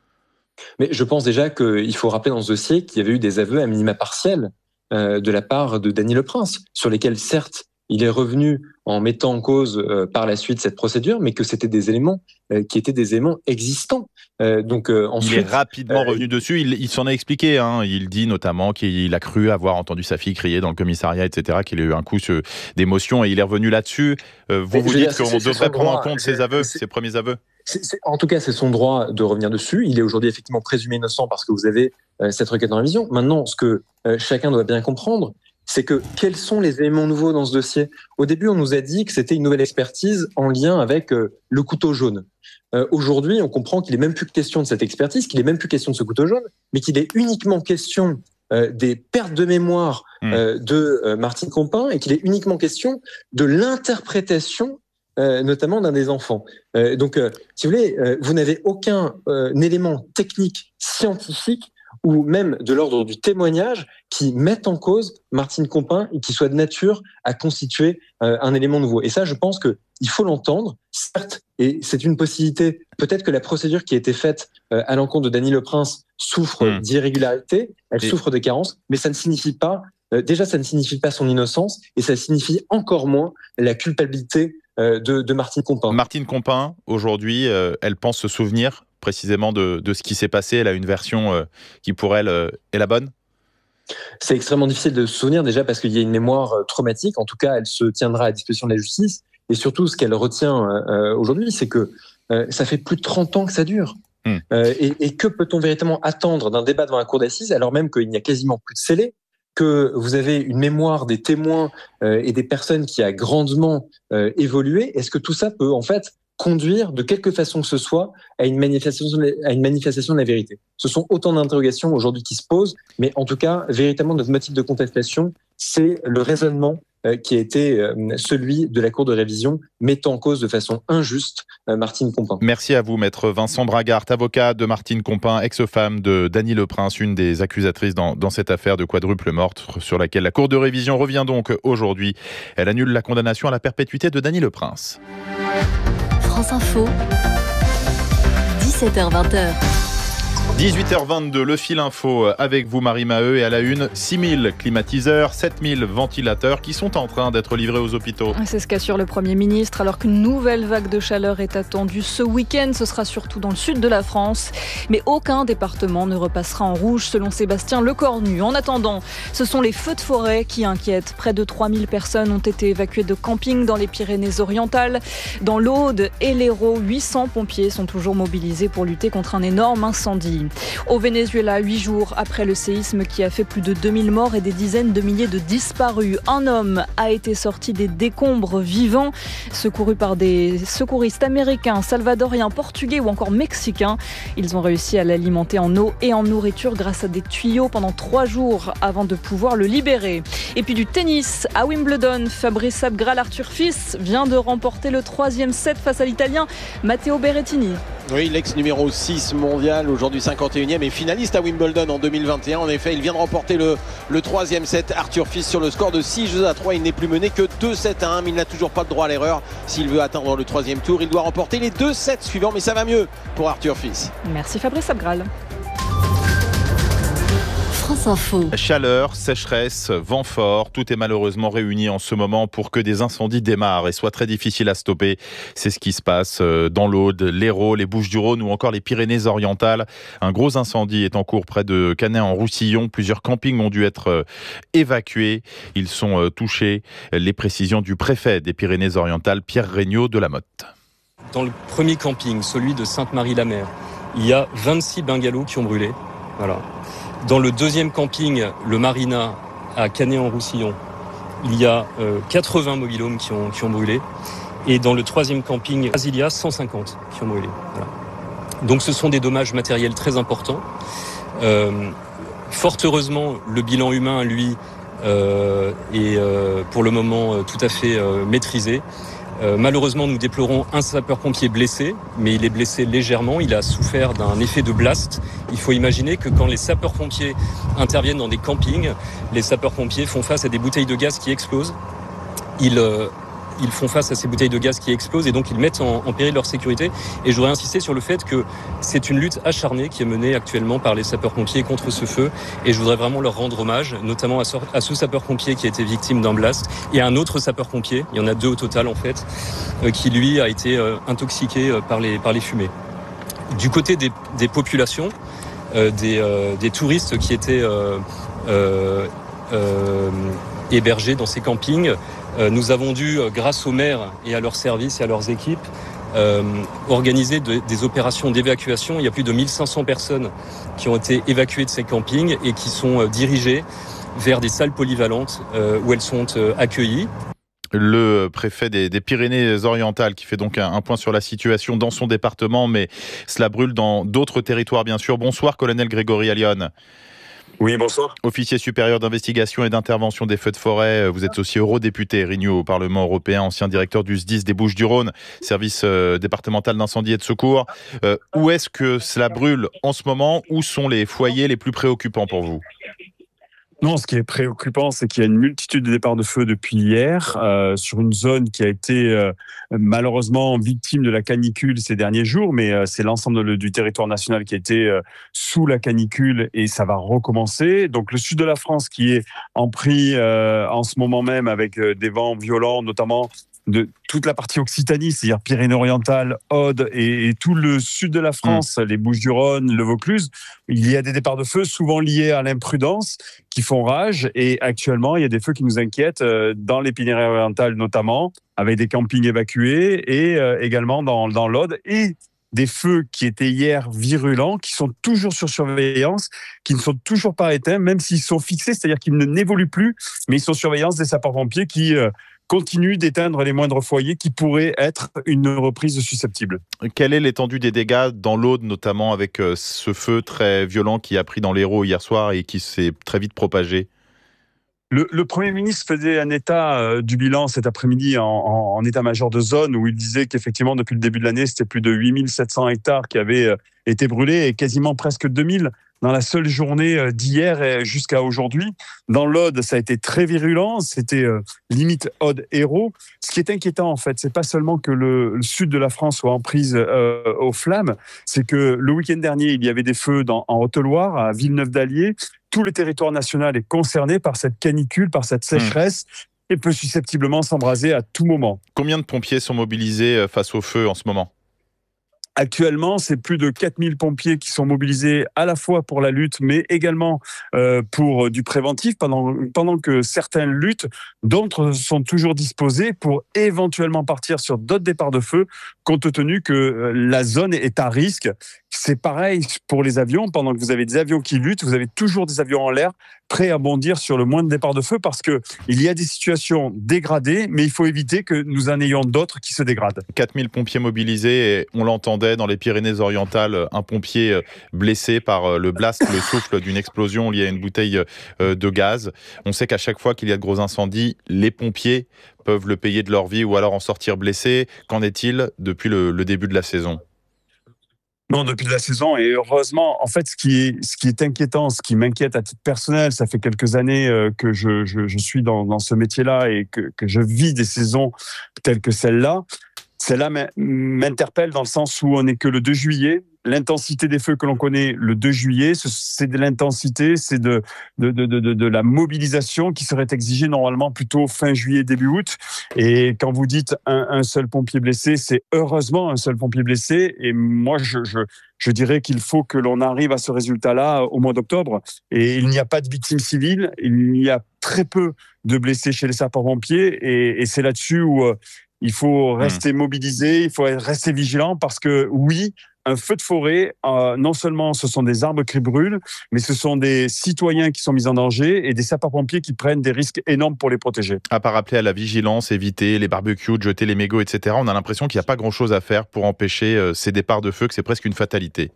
Mais je pense déjà qu'il faut rappeler dans ce dossier qu'il y avait eu des aveux à minima partiels euh, de la part de Dany Leprince, sur lesquels certes il est revenu en mettant en cause euh, par la suite cette procédure, mais que c'était des éléments euh, qui étaient des éléments existants. Euh, donc euh, ensuite, il est rapidement euh, revenu dessus. Il, il s'en a expliqué. Hein. Il dit notamment qu'il a cru avoir entendu sa fille crier dans le commissariat, et cetera. Qu'il a eu un coup euh, d'émotion et il est revenu là-dessus. Euh, vous vous dites qu'on devrait prendre en compte ses aveux, ses premiers aveux. C'est, c'est, en tout cas, c'est son droit de revenir dessus. Il est aujourd'hui effectivement présumé innocent parce que vous avez euh, cette requête en révision. Maintenant, ce que euh, chacun doit bien comprendre, c'est que quels sont les éléments nouveaux dans ce dossier ? Au début, on nous a dit que c'était une nouvelle expertise en lien avec euh, le couteau jaune. Euh, aujourd'hui, on comprend qu'il n'est même plus question de cette expertise, qu'il n'est même plus question de ce couteau jaune, mais qu'il est uniquement question euh, des pertes de mémoire euh, de euh, Martine Compin et qu'il est uniquement question de l'interprétation Euh, notamment d'un des enfants. Euh, donc, euh, si vous voulez, euh, vous n'avez aucun euh, élément technique, scientifique ou même de l'ordre du témoignage qui mette en cause Martine Compin et qui soit de nature à constituer euh, un élément nouveau. Et ça, je pense que il faut l'entendre, certes, et c'est une possibilité. Peut-être que la procédure qui a été faite euh, à l'encontre de Dany Leprince souffre mmh. d'irrégularité, elle et... souffre de carences, mais ça ne signifie pas, euh, déjà, ça ne signifie pas son innocence et ça signifie encore moins la culpabilité De, de Martine Compin. Martine Compin, aujourd'hui, euh, elle pense se souvenir précisément de, de ce qui s'est passé. Elle a une version euh, qui, pour elle, euh, est la bonne ? C'est extrêmement difficile de se souvenir, déjà parce qu'il y a une mémoire traumatique. En tout cas, elle se tiendra à disposition de la justice. Et surtout, ce qu'elle retient euh, aujourd'hui, c'est que euh, ça fait plus de trente ans que ça dure. Mmh. Euh, et, et que peut-on véritablement attendre d'un débat devant la cour d'assises, alors même qu'il n'y a quasiment plus de scellés, que vous avez une mémoire des témoins euh, et des personnes qui a grandement euh, évolué, est-ce que tout ça peut en fait conduire de quelque façon que ce soit à une manifestation, à une manifestation de la vérité ? Ce sont autant d'interrogations aujourd'hui qui se posent, mais en tout cas, véritablement, notre motif de contestation, c'est le raisonnement euh, qui a été euh, celui de la Cour de révision, mettant en cause de façon injuste euh, Martine Compin. Merci à vous, maître Vincent Bragart, avocat de Martine Compin, ex-femme de Dany Leprince, une des accusatrices dans, dans cette affaire de quadruple meurtre sur laquelle la Cour de révision revient donc aujourd'hui. Elle annule la condamnation à la perpétuité de Dany Leprince. France Info, dix-sept heures vingt. dix-huit heures vingt-deux, le fil info avec vous Marie Maheu, et à la une, six mille climatiseurs, sept mille ventilateurs qui sont en train d'être livrés aux hôpitaux. C'est ce qu'assure le Premier ministre, alors qu'une nouvelle vague de chaleur est attendue ce week-end. Ce sera surtout dans le sud de la France, mais aucun département ne repassera en rouge selon Sébastien Lecornu. En attendant, ce sont les feux de forêt qui inquiètent. Près de trois mille personnes ont été évacuées de camping dans les Pyrénées-Orientales. Dans l'Aude et l'Hérault, huit cents pompiers sont toujours mobilisés pour lutter contre un énorme incendie. Au Venezuela, huit jours après le séisme qui a fait plus de deux mille morts et des dizaines de milliers de disparus, un homme a été sorti des décombres vivants, secouru par des secouristes américains, salvadoriens, portugais ou encore mexicains. Ils ont réussi à l'alimenter en eau et en nourriture grâce à des tuyaux pendant trois jours avant de pouvoir le libérer. Et puis du tennis à Wimbledon, Fabrice Abgral, Arthur Fils vient de remporter le troisième set face à l'Italien Matteo Berrettini. Oui, l'ex numéro six mondial, aujourd'hui cinquante et unième et finaliste à Wimbledon en deux mille vingt et un. En effet, il vient de remporter le, le troisième set. Arthur Fils sur le score de six jeux à trois. Il n'est plus mené que deux sept à un, mais il n'a toujours pas de droit à l'erreur. S'il veut atteindre le troisième tour, il doit remporter les deux sets suivants, mais ça va mieux pour Arthur Fils. Merci Fabrice Abgral. France Info. Chaleur, sécheresse, vent fort, tout est malheureusement réuni en ce moment pour que des incendies démarrent et soient très difficiles à stopper. C'est ce qui se passe dans l'Aude, l'Hérault, les Bouches-du-Rhône ou encore les Pyrénées-Orientales. Un gros incendie est en cours près de Canet-en-Roussillon. Plusieurs campings ont dû être évacués. Ils sont touchés. Les précisions du préfet des Pyrénées-Orientales, Pierre Regnault de la Motte. Dans le premier camping, celui de Sainte-Marie-la-Mer, il y a vingt-six bungalows qui ont brûlé. Voilà. Dans le deuxième camping, le Marina, à Canet-en-Roussillon, il y a euh, quatre-vingts mobil-homes qui ont, qui ont brûlé. Et dans le troisième camping, il y a cent cinquante qui ont brûlé. Voilà. Donc ce sont des dommages matériels très importants. Euh, fort heureusement, le bilan humain, lui, euh, est euh, pour le moment euh, tout à fait euh, maîtrisé. Euh, malheureusement, nous déplorons un sapeur-pompier blessé, mais il est blessé légèrement. Il a souffert d'un effet de blast. Il faut imaginer que quand les sapeurs-pompiers interviennent dans des campings, les sapeurs-pompiers font face à des bouteilles de gaz qui explosent. Ils, euh, ils font face à ces bouteilles de gaz qui explosent et donc ils mettent en, en péril leur sécurité. Et je voudrais insister sur le fait que c'est une lutte acharnée qui est menée actuellement par les sapeurs-pompiers contre ce feu. Et je voudrais vraiment leur rendre hommage, notamment à ce, à ce sapeur-pompier qui a été victime d'un blast et à un autre sapeur-pompier, il y en a deux au total en fait, euh, qui lui a été euh, intoxiqué euh, par les, par les fumées. Du côté des, des populations, euh, des, euh, des touristes qui étaient euh, euh, euh, hébergés dans ces campings, euh, nous avons dû, grâce aux maires et à leurs services et à leurs équipes, euh, organiser de, des opérations d'évacuation. Il y a plus de mille cinq cents personnes qui ont été évacuées de ces campings et qui sont euh, dirigées vers des salles polyvalentes euh, où elles sont euh, accueillies. Le préfet des, des Pyrénées-Orientales qui fait donc un, un point sur la situation dans son département, mais cela brûle dans d'autres territoires bien sûr. Bonsoir colonel Grégory Allione. Oui, bonsoir. Officier supérieur d'investigation et d'intervention des feux de forêt, vous êtes aussi eurodéputé Renew au Parlement européen, ancien directeur du S D I S des Bouches-du-Rhône, service euh, départemental d'incendie et de secours. Euh, où est-ce que cela brûle en ce moment? Où sont les foyers les plus préoccupants pour vous? Non, ce qui est préoccupant, c'est qu'il y a une multitude de départs de feu depuis hier euh, sur une zone qui a été euh, malheureusement victime de la canicule ces derniers jours, mais euh, c'est l'ensemble du territoire national qui a été euh, sous la canicule et ça va recommencer. Donc le sud de la France qui est en pris euh, en ce moment même avec euh, des vents violents, notamment de toute la partie Occitanie, c'est-à-dire Pyrénées-Orientales, Aude et, et tout le sud de la France, mmh. les Bouches-du-Rhône, le Vaucluse, il y a des départs de feu souvent liés à l'imprudence qui font rage et actuellement il y a des feux qui nous inquiètent euh, dans les Pyrénées-Orientales notamment, avec des campings évacués et euh, également dans, dans l'Aude et des feux qui étaient hier virulents, qui sont toujours sur surveillance, qui ne sont toujours pas éteints, même s'ils sont fixés, c'est-à-dire qu'ils ne n'évoluent plus, mais ils sont surveillance des sapeurs-pompiers qui euh, continue d'éteindre les moindres foyers qui pourraient être une reprise susceptible. Quelle est l'étendue des dégâts dans l'Aude, notamment avec ce feu très violent qui a pris dans l'Hérault hier soir et qui s'est très vite propagé? Le, le Premier ministre faisait un état euh, du bilan cet après-midi en, en, en état-major de zone où il disait qu'effectivement, depuis le début de l'année, c'était plus de huit mille sept cents hectares qui avaient euh, été brûlés et quasiment presque deux mille dans la seule journée euh, d'hier jusqu'à aujourd'hui. Dans l'Aude, ça a été très virulent, c'était euh, limite Aude-Hérault. Ce qui est inquiétant, en fait, c'est pas seulement que le, le sud de la France soit en prise euh, aux flammes, c'est que le week-end dernier, il y avait des feux dans, en Haute-Loire, à Villeneuve-d'Allier. Tout le territoire national est concerné par cette canicule, par cette sécheresse, mmh. et peut susceptiblement s'embraser à tout moment. Combien de pompiers sont mobilisés face au feu en ce moment ? Actuellement, c'est plus de quatre mille pompiers qui sont mobilisés à la fois pour la lutte, mais également euh, pour du préventif. Pendant, pendant que certains luttent, d'autres sont toujours disposés pour éventuellement partir sur d'autres départs de feu, compte tenu que la zone est à risque. C'est pareil pour les avions. Pendant que vous avez des avions qui luttent, vous avez toujours des avions en l'air prêts à bondir sur le moindre départ de feu parce qu'il y a des situations dégradées, mais il faut éviter que nous en ayons d'autres qui se dégradent. quatre mille pompiers mobilisés, et on l'entendait dans les Pyrénées-Orientales, un pompier blessé par le blast, le souffle d'une explosion liée à une bouteille de gaz. On sait qu'à chaque fois qu'il y a de gros incendies, les pompiers peuvent le payer de leur vie ou alors en sortir blessés. Qu'en est-il depuis le, le début de la saison ? Non, depuis la saison, et heureusement, en fait, ce qui est, ce qui est inquiétant, ce qui m'inquiète à titre personnel, ça fait quelques années euh, que je, je, je suis dans, dans ce métier-là et que, que je vis des saisons telles que celle-là. Celle-là m'interpelle dans le sens où on n'est que le deux juillet. L'intensité des feux que l'on connaît le deux juillet, c'est de l'intensité, c'est de, de, de, de, de la mobilisation qui serait exigée normalement plutôt fin juillet, début août. Et quand vous dites un, un seul pompier blessé, c'est heureusement un seul pompier blessé. Et moi, je, je, je dirais qu'il faut que l'on arrive à ce résultat-là au mois d'octobre. Et il n'y a pas de victimes civiles, il y a très peu de blessés chez les sapeurs-pompiers. Et, et c'est là-dessus où euh, il faut rester mmh. mobilisé, il faut rester vigilant parce que oui, un feu de forêt, euh, non seulement ce sont des arbres qui brûlent, mais ce sont des citoyens qui sont mis en danger et des sapeurs-pompiers qui prennent des risques énormes pour les protéger. À part appeler à la vigilance, éviter les barbecues, jeter les mégots, et cetera, on a l'impression qu'il n'y a pas grand-chose à faire pour empêcher euh, ces départs de feu, que c'est presque une fatalité.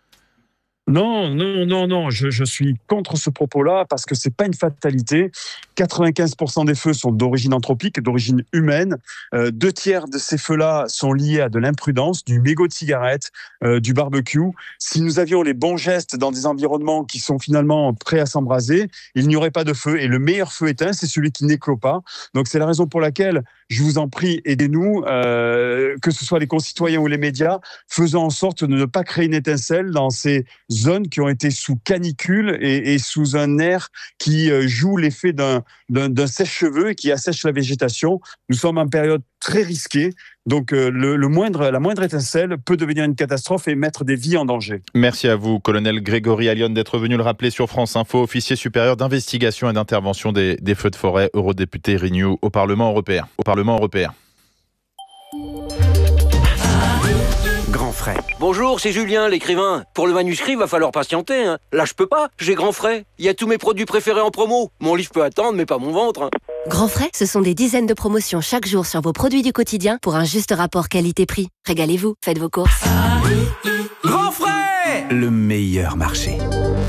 Non, non, non, non, je, je suis contre ce propos-là parce que c'est pas une fatalité. quatre-vingt-quinze pour cent des feux sont d'origine anthropique, d'origine humaine. Euh, deux tiers de ces feux-là sont liés à de l'imprudence, du mégot de cigarette, euh, du barbecue. Si nous avions les bons gestes dans des environnements qui sont finalement prêts à s'embraser, il n'y aurait pas de feu. Et le meilleur feu éteint, c'est celui qui n'éclot pas. Donc c'est la raison pour laquelle, je vous en prie, aidez-nous, euh, que ce soit les concitoyens ou les médias, faisons en sorte de ne pas créer une étincelle dans ces zones qui ont été sous canicule et, et sous un air qui euh, joue l'effet d'un, d'un, d'un sèche-cheveux et qui assèche la végétation. Nous sommes en période très risquée, donc euh, le, le moindre, la moindre étincelle peut devenir une catastrophe et mettre des vies en danger. Merci à vous, colonel Grégory Allione, d'être venu le rappeler sur France Info, officier supérieur d'investigation et d'intervention des, des feux de forêt, eurodéputé Renew au Parlement européen. Au Parlement européen. Grand frais. Bonjour, c'est Julien, l'écrivain. Pour le manuscrit, va falloir patienter. Hein. Là, je peux pas, j'ai Grand frais. Il y a tous mes produits préférés en promo. Mon livre peut attendre, mais pas mon ventre. Hein. Grand frais, ce sont des dizaines de promotions chaque jour sur vos produits du quotidien pour un juste rapport qualité-prix. Régalez-vous, faites vos courses. Grand frais, le meilleur marché.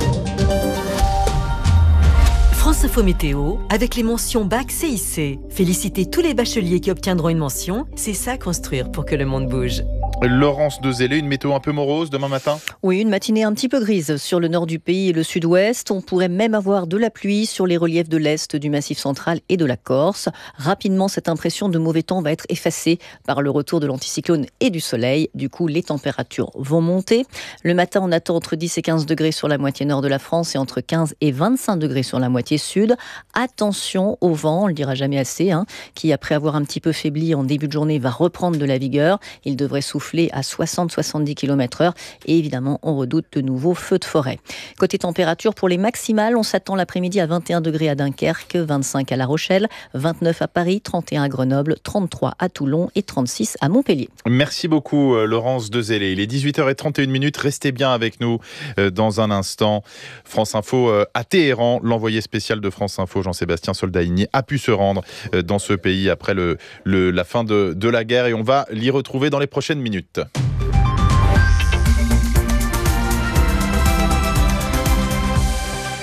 France Info Météo, avec les mentions Bac C I C. Félicitez tous les bacheliers qui obtiendront une mention. C'est ça construire pour que le monde bouge. Laurence Dezellé, une météo un peu morose demain matin ? Oui, une matinée un petit peu grise sur le nord du pays et le sud-ouest. On pourrait même avoir de la pluie sur les reliefs de l'est du Massif central et de la Corse. Rapidement, cette impression de mauvais temps va être effacée par le retour de l'anticyclone et du soleil. Du coup, les températures vont monter. Le matin, on attend entre dix et quinze degrés sur la moitié nord de la France et entre quinze et vingt-cinq degrés sur la moitié sud. Attention au vent, on le dira jamais assez, hein, qui après avoir un petit peu faibli en début de journée va reprendre de la vigueur. Il devrait souffler à soixante à soixante-dix kilomètres heure et évidemment on redoute de nouveaux feux de forêt. Côté température, pour les maximales, on s'attend l'après-midi à vingt et un degrés à Dunkerque, vingt-cinq à La Rochelle, vingt-neuf à Paris, trente et un à Grenoble, trente-trois à Toulon et trente-six à Montpellier. Merci beaucoup Laurence Dezellé. Il est dix-huit heures trente et une minutes, restez bien avec nous dans un instant. France Info à Téhéran, l'envoyé spécial de France Info, Jean-Sébastien Soldaini, a pu se rendre dans ce pays après le, le, la fin de, de la guerre et on va l'y retrouver dans les prochaines minutes.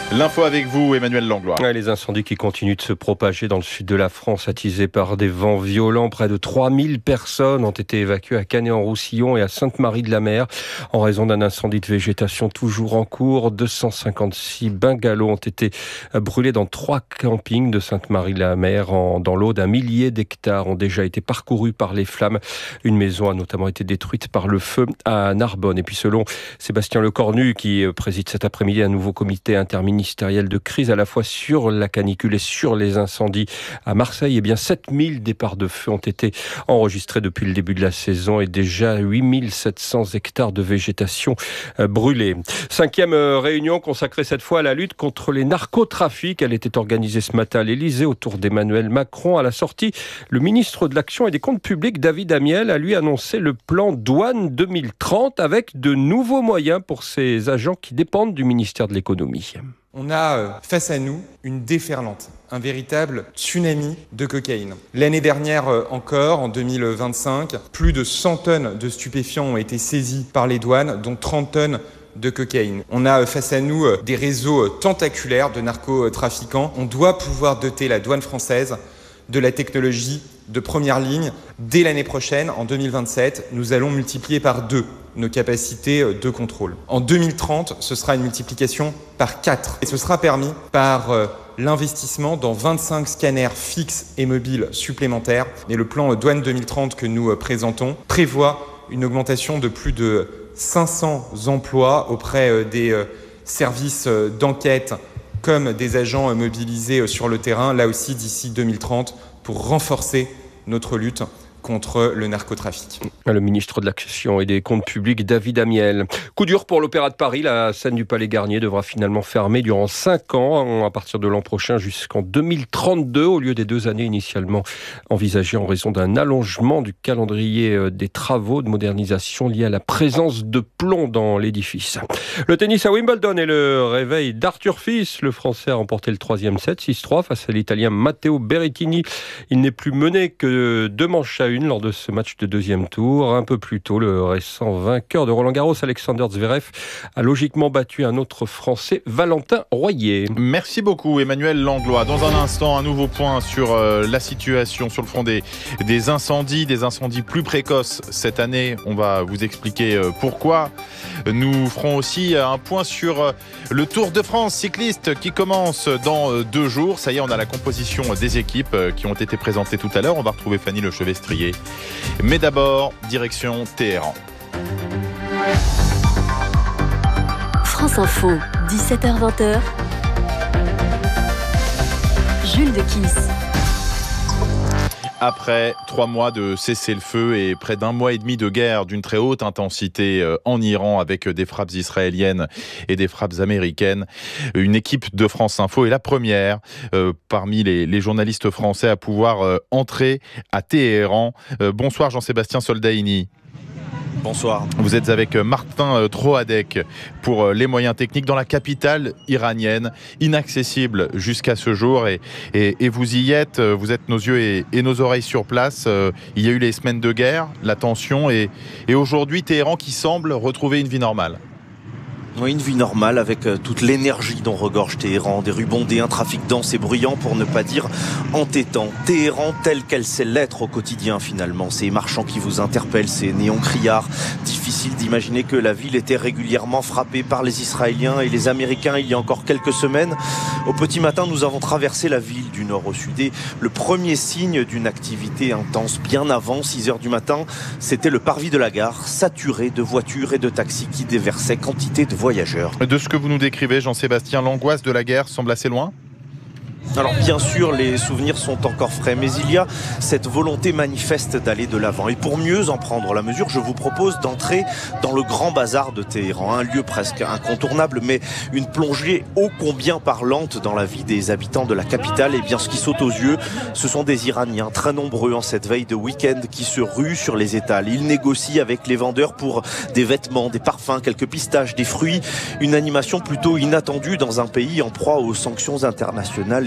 L'info avec vous, Emmanuel Langlois. Les incendies qui continuent de se propager dans le sud de la France, attisés par des vents violents. Près de trois mille personnes ont été évacuées à Canet-en-Roussillon et à Sainte-Marie-de-la-Mer en raison d'un incendie de végétation toujours en cours. deux cent cinquante-six bungalows ont été brûlés dans trois campings de Sainte-Marie-de-la-Mer. Dans l'Aude, un millier d'hectares ont déjà été parcourus par les flammes. Une maison a notamment été détruite par le feu à Narbonne. Et puis selon Sébastien Lecornu, qui préside cet après-midi un nouveau comité interministériel ministériel de crise à la fois sur la canicule et sur les incendies à Marseille, et bien sept mille départs de feu ont été enregistrés depuis le début de la saison et déjà huit mille sept cents hectares de végétation brûlés. Cinquième réunion consacrée cette fois à la lutte contre les narcotrafics. Elle était organisée ce matin à l'Élysée autour d'Emmanuel Macron. À la sortie, le ministre de l'Action et des Comptes Publics, David Amiel, a lui annoncé le plan Douane deux mille trente avec de nouveaux moyens pour ses agents qui dépendent du ministère de l'Économie. On a face à nous une déferlante, un véritable tsunami de cocaïne. L'année dernière encore, en deux mille vingt-cinq, plus de cent tonnes de stupéfiants ont été saisies par les douanes, dont trente tonnes de cocaïne. On a face à nous des réseaux tentaculaires de narcotrafiquants. On doit pouvoir doter la douane française de la technologie de première ligne. Dès l'année prochaine, en deux mille vingt-sept, nous allons multiplier par deux nos capacités de contrôle. En deux mille trente, ce sera une multiplication par quatre. Et ce sera permis par euh, l'investissement dans vingt-cinq scanners fixes et mobiles supplémentaires. Et le plan Douane deux mille trente que nous euh, présentons prévoit une augmentation de plus de cinq cents emplois auprès euh, des euh, services euh, d'enquête comme des agents euh, mobilisés euh, sur le terrain, là aussi d'ici deux mille trente, pour renforcer notre lutte contre le narcotrafic. Le ministre de l'Action et des Comptes Publics, David Amiel. Coup dur pour l'Opéra de Paris. La scène du Palais Garnier devra finalement fermer durant cinq ans, à partir de l'an prochain jusqu'en deux mille trente-deux, au lieu des deux années initialement envisagées en raison d'un allongement du calendrier des travaux de modernisation liés à la présence de plomb dans l'édifice. Le tennis à Wimbledon et le réveil d'Arthur Fils. Le Français a remporté le troisième set, six trois, face à l'Italien Matteo Berrettini. Il n'est plus mené que deux manches à une lors de ce match de deuxième tour. Un peu plus tôt, le récent vainqueur de Roland-Garros, Alexander Zverev, a logiquement battu un autre Français, Valentin Royer. Merci beaucoup Emmanuel Langlois. Dans un instant, un nouveau point sur euh, la situation sur le front des, des incendies, des incendies plus précoces cette année. On va vous expliquer euh, pourquoi. Nous ferons aussi un point sur euh, le Tour de France cycliste qui commence dans euh, deux jours. Ça y est, on a la composition des équipes euh, qui ont été présentées tout à l'heure. On va retrouver Fanny Lechevestrier. Mais d'abord, direction Téhéran. France Info, dix-sept heures vingt. Jules Dequisse. Après trois mois de cessez-le-feu et près d'un mois et demi de guerre d'une très haute intensité en Iran avec des frappes israéliennes et des frappes américaines, une équipe de France Info est la première euh, parmi les, les journalistes français à pouvoir euh, entrer à Téhéran. Euh, bonsoir Jean-Sébastien Soldaini. Bonsoir. Vous êtes avec Martin Troadec pour les moyens techniques dans la capitale iranienne, inaccessible jusqu'à ce jour. Et, et, et vous y êtes, vous êtes nos yeux et, et nos oreilles sur place. Il y a eu les semaines de guerre, la tension et, et aujourd'hui Téhéran qui semble retrouver une vie normale. Oui, une vie normale avec toute l'énergie dont regorge Téhéran, des rues bondées, un trafic dense et bruyant pour ne pas dire entêtant. Téhéran telle qu'elle sait l'être au quotidien finalement, ces marchands qui vous interpellent, ces néons criards. Difficile d'imaginer que la ville était régulièrement frappée par les Israéliens et les Américains il y a encore quelques semaines. Au petit matin, nous avons traversé la ville du nord au sud et le premier signe d'une activité intense bien avant six heures du matin, c'était le parvis de la gare, saturé de voitures et de taxis qui déversaient quantité de voitures. Voyageurs. De ce que vous nous décrivez, Jean-Sébastien, l'angoisse de la guerre semble assez loin ? Alors bien sûr, les souvenirs sont encore frais, mais il y a cette volonté manifeste d'aller de l'avant. Et pour mieux en prendre la mesure, je vous propose d'entrer dans le grand bazar de Téhéran, un lieu presque incontournable, mais une plongée ô combien parlante dans la vie des habitants de la capitale. Et bien ce qui saute aux yeux, ce sont des Iraniens très nombreux en cette veille de week-end qui se ruent sur les étals. Ils négocient avec les vendeurs pour des vêtements, des parfums, quelques pistaches, des fruits. Une animation plutôt inattendue dans un pays en proie aux sanctions internationales et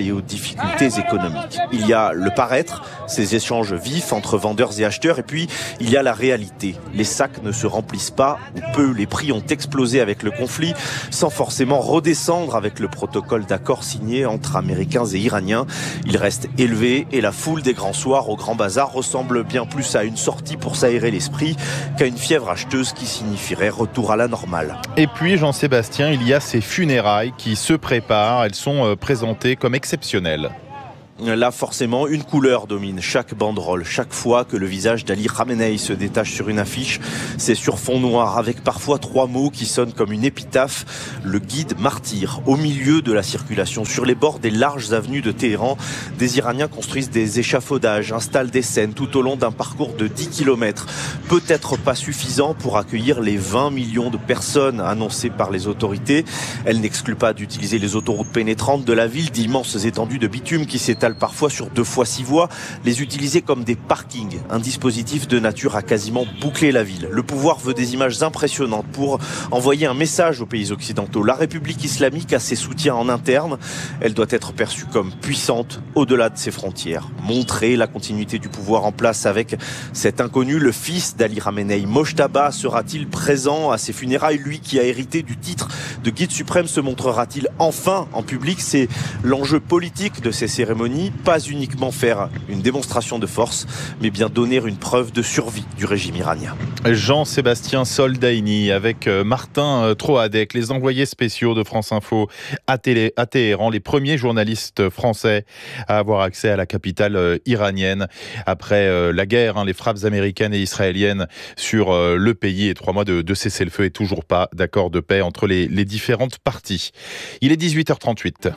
et aux difficultés économiques. Il y a le paraître, ces échanges vifs entre vendeurs et acheteurs, et puis il y a la réalité. Les sacs ne se remplissent pas, ou peu, les prix ont explosé avec le conflit, sans forcément redescendre avec le protocole d'accord signé entre Américains et Iraniens. Il reste élevé et la foule des grands soirs au Grand Bazar ressemble bien plus à une sortie pour s'aérer l'esprit qu'à une fièvre acheteuse qui signifierait retour à la normale. Et puis Jean-Sébastien, il y a ces funérailles qui se préparent, elles sont présentées comme exceptionnelles. Là, forcément, une couleur domine chaque banderole. Chaque fois que le visage d'Ali Khamenei se détache sur une affiche, c'est sur fond noir, avec parfois trois mots qui sonnent comme une épitaphe. Le guide martyr. Au milieu de la circulation, sur les bords des larges avenues de Téhéran, des Iraniens construisent des échafaudages, installent des scènes tout au long d'un parcours de dix kilomètres. Peut-être pas suffisant pour accueillir les vingt millions de personnes annoncées par les autorités. Elle n'exclut pas d'utiliser les autoroutes pénétrantes de la ville, d'immenses étendues de bitume qui s'étalent parfois sur deux fois six voies, les utiliser comme des parkings, un dispositif de nature à quasiment boucler la ville. Le pouvoir veut des images impressionnantes pour envoyer un message aux pays occidentaux. La République islamique a ses soutiens en interne, elle doit être perçue comme puissante au-delà de ses frontières. Montrer la continuité du pouvoir en place avec cet inconnu, le fils d'Ali Khamenei, Mojtaba, sera-t-il présent à ses funérailles? Lui qui a hérité du titre de guide suprême se montrera-t-il enfin en public? C'est l'enjeu politique de ces cérémonies. Pas uniquement faire une démonstration de force, mais bien donner une preuve de survie du régime iranien. Jean-Sébastien Soldaini avec Martin Troadec, les envoyés spéciaux de France Info à, télé, à Téhéran, les premiers journalistes français à avoir accès à la capitale iranienne après la guerre, hein, les frappes américaines et israéliennes sur le pays et trois mois de, de cessez-le-feu et toujours pas d'accord de paix entre les, les différentes parties. Il est dix-huit heures trente-huit.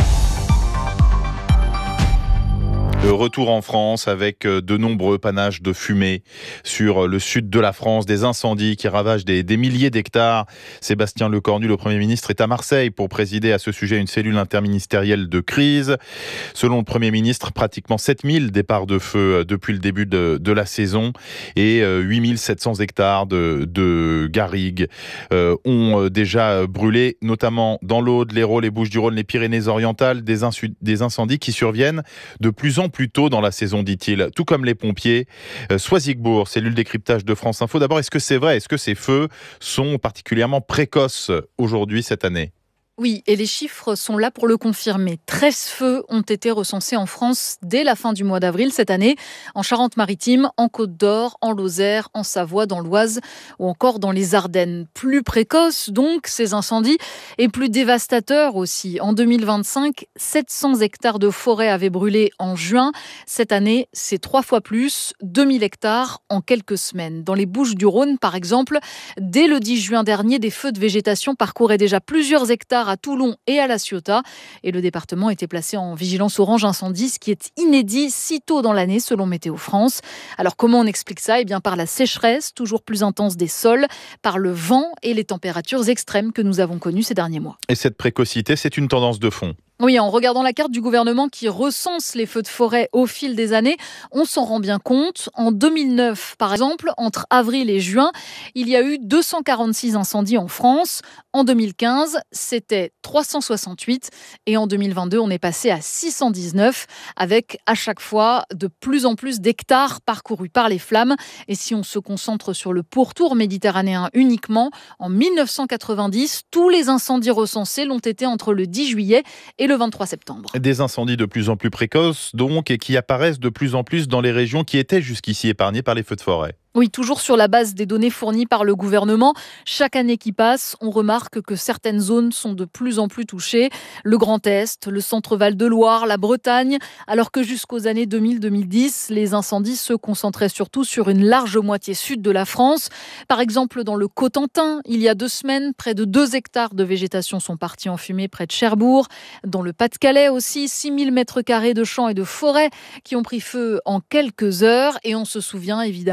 Retour en France avec de nombreux panaches de fumée sur le sud de la France, des incendies qui ravagent des, des milliers d'hectares. Sébastien Lecornu, le Premier ministre, est à Marseille pour présider à ce sujet une cellule interministérielle de crise. Selon le Premier ministre, pratiquement sept mille départs de feu depuis le début de, de la saison et huit mille sept cents hectares de, de garrigues euh, ont déjà brûlé, notamment dans l'Aude, l'Hérault, les Bouches-du-Rhône, les Pyrénées-Orientales, des, insu- des incendies qui surviennent de plus en plus plus tôt dans la saison, dit-il, tout comme les pompiers. Euh, Soisigbourg, cellule décryptage de France Info. D'abord, est-ce que c'est vrai? Est-ce que ces feux sont particulièrement précoces aujourd'hui, cette année? Oui, et les chiffres sont là pour le confirmer. treize feux ont été recensés en France dès la fin du mois d'avril cette année, en Charente-Maritime, en Côte-d'Or, en Lozère, en Savoie, dans l'Oise ou encore dans les Ardennes. Plus précoces donc ces incendies et plus dévastateurs aussi. En deux mille vingt-cinq, sept cents hectares de forêt avaient brûlé en juin. Cette année, c'est trois fois plus, deux mille hectares en quelques semaines. Dans les Bouches-du-Rhône, par exemple, dès le dix juin dernier, des feux de végétation parcouraient déjà plusieurs hectares à Toulon et à La Ciotat. Et le département était placé en vigilance orange incendie, ce qui est inédit si tôt dans l'année selon Météo France. Alors comment on explique ça? Eh bien par la sécheresse toujours plus intense des sols, par le vent et les températures extrêmes que nous avons connues ces derniers mois. Et cette précocité, c'est une tendance de fond? Oui, en regardant la carte du gouvernement qui recense les feux de forêt au fil des années, on s'en rend bien compte. En deux mille neuf, par exemple, entre avril et juin, il y a eu deux cent quarante-six incendies en France. En deux mille quinze, c'était trois cent soixante-huit. Et en deux mille vingt-deux, on est passé à six cent dix-neuf, avec à chaque fois de plus en plus d'hectares parcourus par les flammes. Et si on se concentre sur le pourtour méditerranéen uniquement, en mille neuf cent quatre-vingt-dix, tous les incendies recensés l'ont été entre le dix juillet et le vingt-trois septembre. Des incendies de plus en plus précoces, donc, et qui apparaissent de plus en plus dans les régions qui étaient jusqu'ici épargnées par les feux de forêt. Oui, toujours sur la base des données fournies par le gouvernement. Chaque année qui passe, on remarque que certaines zones sont de plus en plus touchées. Le Grand Est, le centre-Val de Loire, la Bretagne, alors que jusqu'aux années deux mille à deux mille dix, les incendies se concentraient surtout sur une large moitié sud de la France. Par exemple, dans le Cotentin, il y a deux semaines, près de deux hectares de végétation sont partis en fumée près de Cherbourg. Dans le Pas-de-Calais aussi, six mille mètres carrés de champs et de forêts qui ont pris feu en quelques heures. Et on se souvient évidemment du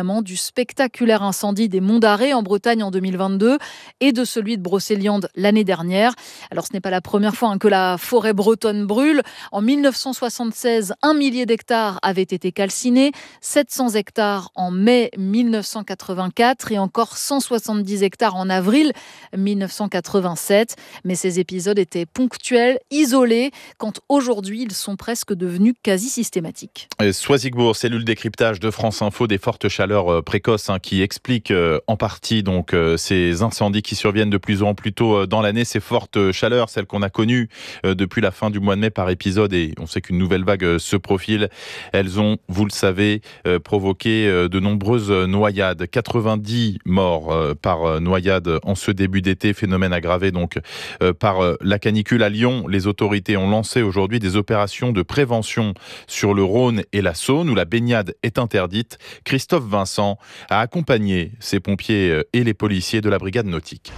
spectaculaire incendie des Monts d'Arrée en Bretagne en deux mille vingt-deux et de celui de Brocéliande l'année dernière. Alors ce n'est pas la première fois hein, que la forêt bretonne brûle. En mille neuf cent soixante-seize, un millier d'hectares avaient été calcinés, sept cents hectares en mai mille neuf cent quatre-vingt-quatre et encore cent soixante-dix hectares en avril mille neuf cent quatre-vingt-sept. Mais ces épisodes étaient ponctuels, isolés, quand aujourd'hui ils sont presque devenus quasi systématiques. Soisigbourg, cellule décryptage de France Info, des fortes chaleurs précoces hein, qui expliquent euh, en partie donc euh, ces incendies qui surviennent de plus en plus tôt dans l'année. Ces fortes chaleurs, celles qu'on a connues euh, depuis la fin du mois de mai par épisode, et on sait qu'une nouvelle vague euh, se profile. Elles ont, vous le savez, euh, provoqué euh, de nombreuses noyades. quatre-vingt-dix morts euh, par euh, noyade en ce début d'été, phénomène aggravé donc euh, par euh, la canicule. À Lyon, les autorités ont lancé aujourd'hui des opérations de prévention sur le Rhône et la Saône où la baignade est interdite. Christophe Vincent a accompagné ces pompiers et les policiers de la brigade nautique.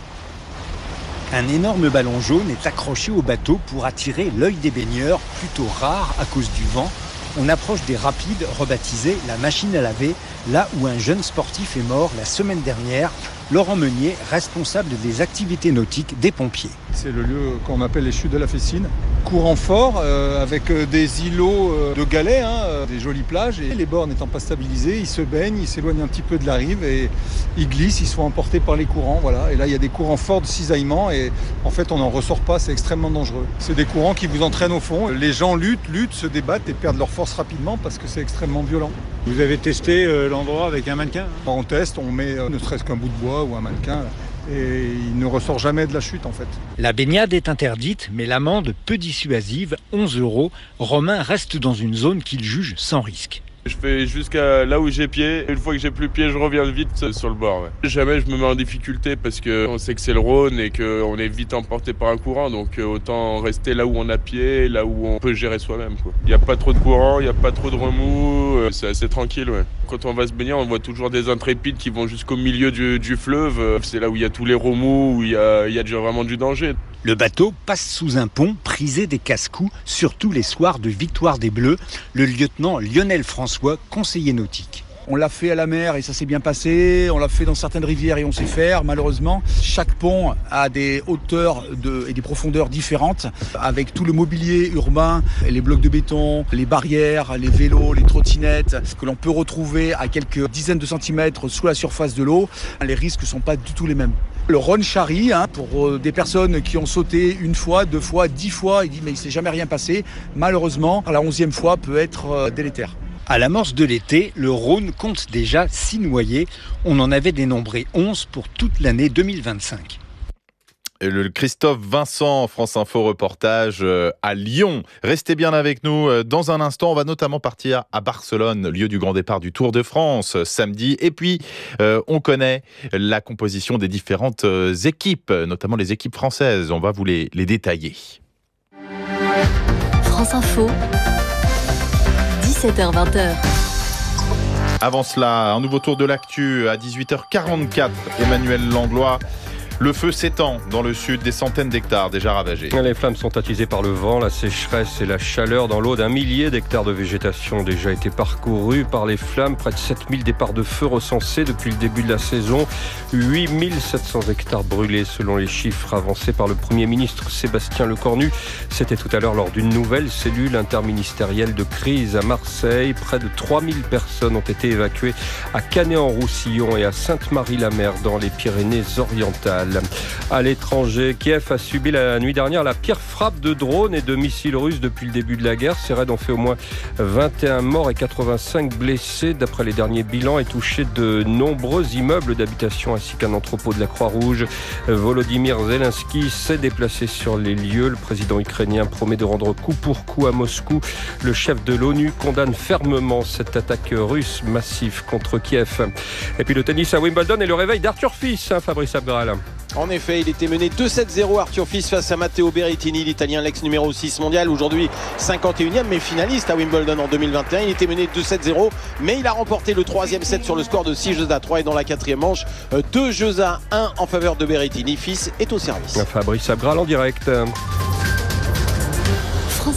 Un énorme ballon jaune est accroché au bateau pour attirer l'œil des baigneurs, plutôt rare à cause du vent. On approche des rapides rebaptisés la machine à laver, là où un jeune sportif est mort la semaine dernière. Laurent Meunier, responsable des activités nautiques des pompiers. C'est le lieu qu'on appelle les chutes de la Fessine. Courant fort, euh, avec des îlots euh, de galets, hein, euh, des jolies plages. Et les bords n'étant pas stabilisés, ils se baignent, ils s'éloignent un petit peu de la rive et ils glissent, ils sont emportés par les courants. Voilà. Et là, il y a des courants forts de cisaillement et en fait, on n'en ressort pas, c'est extrêmement dangereux. C'est des courants qui vous entraînent au fond. Les gens luttent, luttent, se débattent et perdent leur force rapidement parce que c'est extrêmement violent. Vous avez testé euh, l'endroit avec un mannequin hein? On teste, on met euh, ne serait-ce qu'un bout de bois ou un mannequin là, et il ne ressort jamais de la chute en fait. La baignade est interdite, mais l'amende peu dissuasive, onze euros. Romain reste dans une zone qu'il juge sans risque. Je fais jusqu'à là où j'ai pied. Une fois que j'ai plus pied, je reviens vite sur le bord. Ouais. Jamais je me mets en difficulté parce qu'on sait que c'est le Rhône et qu'on est vite emporté par un courant. Donc autant rester là où on a pied, là où on peut gérer soi-même. Il n'y a pas trop de courant, il n'y a pas trop de remous. C'est assez tranquille. Ouais. Quand on va se baigner, on voit toujours des intrépides qui vont jusqu'au milieu du, du fleuve. C'est là où il y a tous les remous, où il y a, il y a déjà vraiment du danger. Le bateau passe sous un pont prisé des casse-coups, surtout les soirs de victoire des Bleus. Le lieutenant Lionel François, conseiller nautique. On l'a fait à la mer et ça s'est bien passé. On l'a fait dans certaines rivières et on sait faire. Malheureusement, chaque pont a des hauteurs de, et des profondeurs différentes. Avec tout le mobilier urbain, les blocs de béton, les barrières, les vélos, les trottinettes, que l'on peut retrouver à quelques dizaines de centimètres sous la surface de l'eau, les risques ne sont pas du tout les mêmes. Le Rhône charrie, hein, pour des personnes qui ont sauté une fois, deux fois, dix fois, il dit mais il ne s'est jamais rien passé. Malheureusement, la onzième fois peut être délétère. À l'amorce de l'été, le Rhône compte déjà six noyés. On en avait dénombré onze pour toute l'année deux mille vingt-cinq. Le Christophe Vincent, France Info reportage à Lyon. Restez bien avec nous. Dans un instant, on va notamment partir à Barcelone, lieu du grand départ du Tour de France samedi. Et puis, euh, on connaît la composition des différentes équipes, notamment les équipes françaises. On va vous les, les détailler. France Info, dix-sept heures vingt. Avant cela, un nouveau tour de l'actu à dix-huit heures quarante-quatre. Emmanuel Langlois. Le feu s'étend dans le sud, des centaines d'hectares déjà ravagés. Les flammes sont attisées par le vent, la sécheresse et la chaleur. Dans l'Aude, un millier d'hectares de végétation ont déjà été parcourus par les flammes. Près de sept mille départs de feu recensés depuis le début de la saison. huit mille sept cents hectares brûlés selon les chiffres avancés par le Premier ministre Sébastien Lecornu. C'était tout à l'heure lors d'une nouvelle cellule interministérielle de crise à Marseille. Près de trois mille personnes ont été évacuées à Canet-en-Roussillon et à Sainte-Marie-la-Mer dans les Pyrénées-Orientales. À l'étranger, Kiev a subi la nuit dernière la pire frappe de drones et de missiles russes depuis le début de la guerre. Ces raids ont fait au moins vingt et un morts et quatre-vingt-cinq blessés d'après les derniers bilans et touché de nombreux immeubles d'habitation ainsi qu'un entrepôt de la Croix-Rouge. Volodymyr Zelensky s'est déplacé sur les lieux. Le président ukrainien promet de rendre coup pour coup à Moscou. Le chef de l'ONU condamne fermement cette attaque russe massive contre Kiev. Et puis le tennis à Wimbledon et le réveil d'Arthur Fils, hein, Fabrice Abgral. En effet, il était mené deux sept zéro Arthur Fils face à Matteo Berrettini, l'Italien, l'ex numéro six mondial, aujourd'hui cinquante et unième, mais finaliste à Wimbledon en deux mille vingt et un. Il était mené deux sept zéro, mais il a remporté le troisième set sur le score de six jeux à trois et dans la quatrième manche, deux jeux à un en faveur de Berrettini. Fils est au service. Fabrice Abgral en direct. France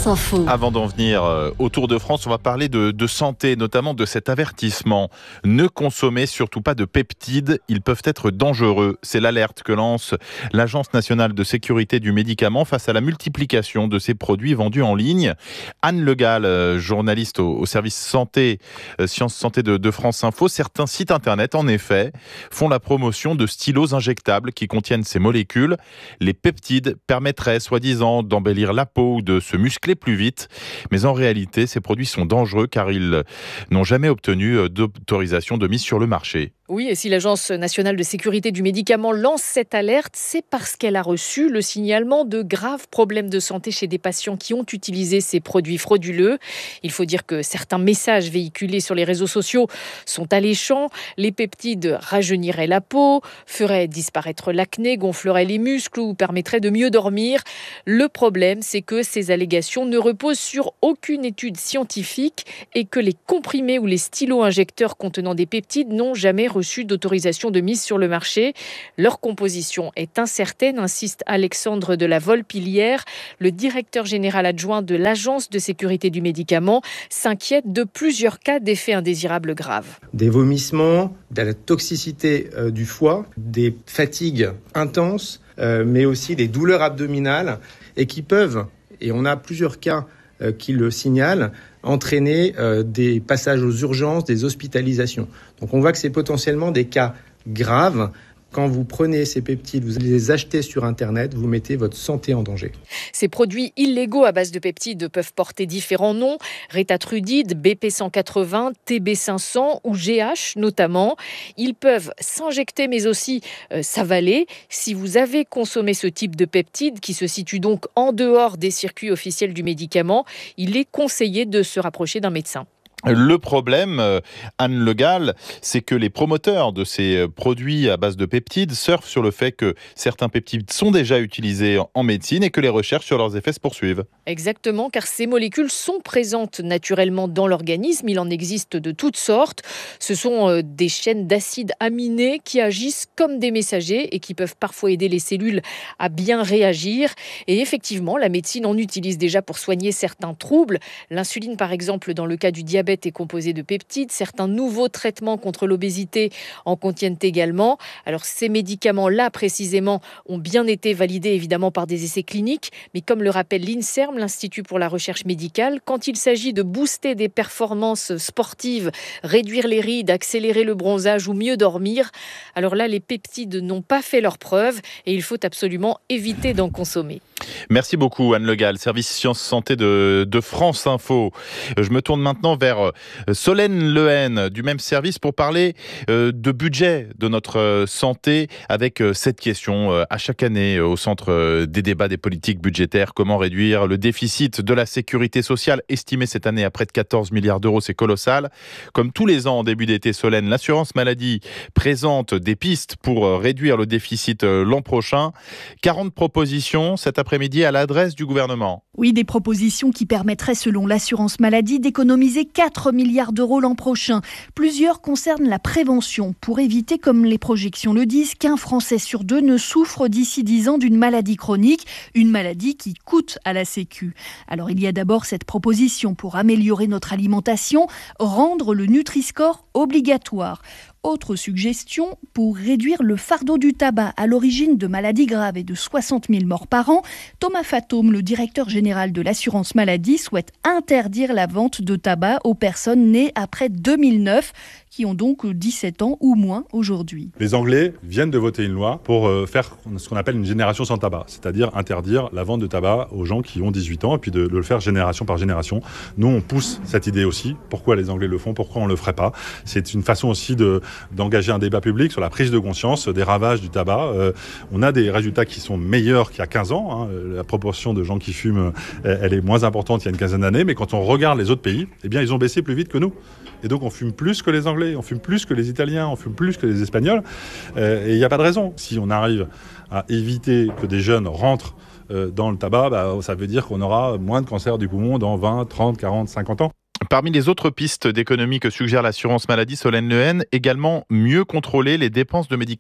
France Info. Avant d'en venir au Tour de France, on va parler de, de santé, notamment de cet avertissement. Ne consommez surtout pas de peptides, ils peuvent être dangereux. C'est l'alerte que lance l'Agence nationale de sécurité du médicament face à la multiplication de ces produits vendus en ligne. Anne Le Gall, journaliste au, au service santé, euh, sciences santé de, de France Info, certains sites internet, en effet, font la promotion de stylos injectables qui contiennent ces molécules. Les peptides permettraient, soi-disant, d'embellir la peau ou de se muscler plus vite. Mais en réalité, ces produits sont dangereux car ils n'ont jamais obtenu d'autorisation de mise sur le marché. Oui, et si l'Agence nationale de sécurité du médicament lance cette alerte, c'est parce qu'elle a reçu le signalement de graves problèmes de santé chez des patients qui ont utilisé ces produits frauduleux. Il faut dire que certains messages véhiculés sur les réseaux sociaux sont alléchants. Les peptides rajeuniraient la peau, feraient disparaître l'acné, gonfleraient les muscles ou permettraient de mieux dormir. Le problème, c'est que ces allégations ne reposent sur aucune étude scientifique et que les comprimés ou les stylos injecteurs contenant des peptides n'ont jamais reçu d'autorisation de mise sur le marché. Leur composition est incertaine, insiste Alexandre de la Volpillière. Le directeur général adjoint de l'Agence de sécurité du médicament s'inquiète de plusieurs cas d'effets indésirables graves. Des vomissements, de la toxicité euh, du foie, des fatigues intenses, euh, mais aussi des douleurs abdominales et qui peuvent, et on a plusieurs cas euh, qui le signalent, entraîner euh, des passages aux urgences, des hospitalisations. Donc on voit que c'est potentiellement des cas graves. Quand vous prenez ces peptides, vous les achetez sur Internet, vous mettez votre santé en danger. Ces produits illégaux à base de peptides peuvent porter différents noms, rétatrudide, B P cent quatre-vingts, T B cinq cents ou G H notamment. Ils peuvent s'injecter mais aussi euh, s'avaler. Si vous avez consommé ce type de peptides qui se situe donc en dehors des circuits officiels du médicament, il est conseillé de se rapprocher d'un médecin. Le problème, Anne Le Gall, c'est que les promoteurs de ces produits à base de peptides surfent sur le fait que certains peptides sont déjà utilisés en médecine et que les recherches sur leurs effets se poursuivent. Exactement, car ces molécules sont présentes naturellement dans l'organisme. Il en existe de toutes sortes. Ce sont des chaînes d'acides aminés qui agissent comme des messagers et qui peuvent parfois aider les cellules à bien réagir. Et effectivement, la médecine en utilise déjà pour soigner certains troubles. L'insuline, par exemple, dans le cas du diabète, est composé de peptides. Certains nouveaux traitements contre l'obésité en contiennent également. Alors ces médicaments-là, précisément, ont bien été validés évidemment par des essais cliniques, mais comme le rappelle l'INSERM, l'Institut pour la recherche médicale, quand il s'agit de booster des performances sportives, réduire les rides, accélérer le bronzage ou mieux dormir, alors là, les peptides n'ont pas fait leurs preuves et il faut absolument éviter d'en consommer. Merci beaucoup Anne Le Gall, service Sciences Santé de, de France Info. Je me tourne maintenant vers Solène Lehen du même service pour parler de budget de notre santé avec cette question à chaque année au centre des débats des politiques budgétaires. Comment réduire le déficit de la sécurité sociale estimé cette année à près de quatorze milliards d'euros, c'est colossal. Comme tous les ans en début d'été, Solène, l'assurance maladie présente des pistes pour réduire le déficit l'an prochain. quarante propositions cet après-midi à l'adresse du gouvernement. Oui, des propositions qui permettraient, selon l'assurance maladie, d'économiser quatre milliards d'euros l'an prochain. Plusieurs concernent la prévention, pour éviter, comme les projections le disent, qu'un Français sur deux ne souffre d'ici dix ans d'une maladie chronique, une maladie qui coûte à la Sécu. Alors il y a d'abord cette proposition pour améliorer notre alimentation, rendre le Nutri-Score obligatoire. Autre suggestion, pour réduire le fardeau du tabac à l'origine de maladies graves et de soixante mille morts par an, Thomas Fatome, le directeur général de l'assurance maladie, souhaite interdire la vente de tabac aux personnes nées après deux mille neuf, qui ont donc dix-sept ans ou moins aujourd'hui. Les Anglais viennent de voter une loi pour faire ce qu'on appelle une génération sans tabac, c'est-à-dire interdire la vente de tabac aux gens qui ont dix-huit ans et puis de, de le faire génération par génération. Nous, on pousse cette idée aussi. Pourquoi les Anglais le font? Pourquoi on ne le ferait pas? C'est une façon aussi de, d'engager un débat public sur la prise de conscience des ravages du tabac. Euh, on a des résultats qui sont meilleurs qu'il y a quinze ans. Hein. La proportion de gens qui fument, elle est moins importante il y a une quinzaine d'années. Mais quand on regarde les autres pays, eh bien, ils ont baissé plus vite que nous. Et donc, on fume plus que les Anglais, on fume plus que les Italiens, on fume plus que les Espagnols. Euh, et il n'y a pas de raison. Si on arrive à éviter que des jeunes rentrent euh, dans le tabac, bah, ça veut dire qu'on aura moins de cancer du poumon dans vingt, trente, quarante, cinquante ans. Parmi les autres pistes d'économie que suggère l'assurance maladie, Solène Lehen, également mieux contrôler les dépenses de médicaments.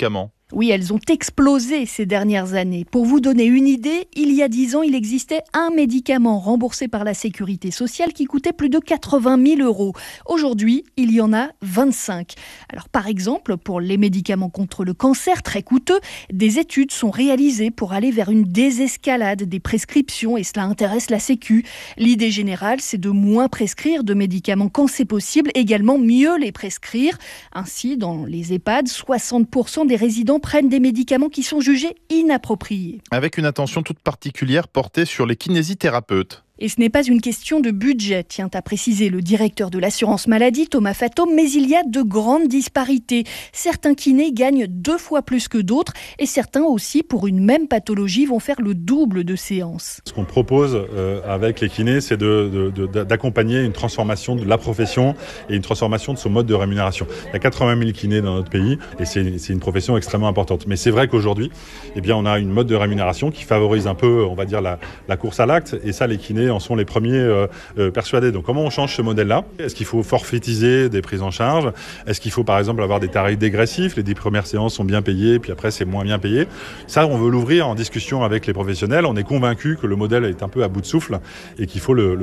Oui, elles ont explosé ces dernières années. Pour vous donner une idée, il y a dix ans, il existait un médicament remboursé par la Sécurité sociale qui coûtait plus de quatre-vingt mille euros. Aujourd'hui, il y en a vingt-cinq. Alors par exemple, pour les médicaments contre le cancer, très coûteux, des études sont réalisées pour aller vers une désescalade des prescriptions et cela intéresse la Sécu. L'idée générale, c'est de moins prescrire de médicaments quand c'est possible, également mieux les prescrire. Ainsi, dans les EHPAD, soixante pour cent des résidents prennent des médicaments qui sont jugés inappropriés. Avec une attention toute particulière portée sur les kinésithérapeutes. Et ce n'est pas une question de budget, tient à préciser le directeur de l'assurance maladie, Thomas Fatome, mais il y a de grandes disparités. Certains kinés gagnent deux fois plus que d'autres et certains aussi, pour une même pathologie, vont faire le double de séances. Ce qu'on propose euh, avec les kinés, c'est de, de, de, d'accompagner une transformation de la profession et une transformation de son mode de rémunération. Il y a quatre-vingt mille kinés dans notre pays et c'est, c'est une profession extrêmement importante. Mais c'est vrai qu'aujourd'hui, eh bien, on a une mode de rémunération qui favorise un peu, on va dire, la, la course à l'acte et ça, les kinés en sont les premiers euh, euh, persuadés. Donc comment on change ce modèle-là ? Est-ce qu'il faut forfaitiser des prises en charge ? Est-ce qu'il faut par exemple avoir des tarifs dégressifs ? Les dix premières séances sont bien payées, puis après c'est moins bien payé. Ça, on veut l'ouvrir en discussion avec les professionnels. On est convaincu que le modèle est un peu à bout de souffle et qu'il faut le, le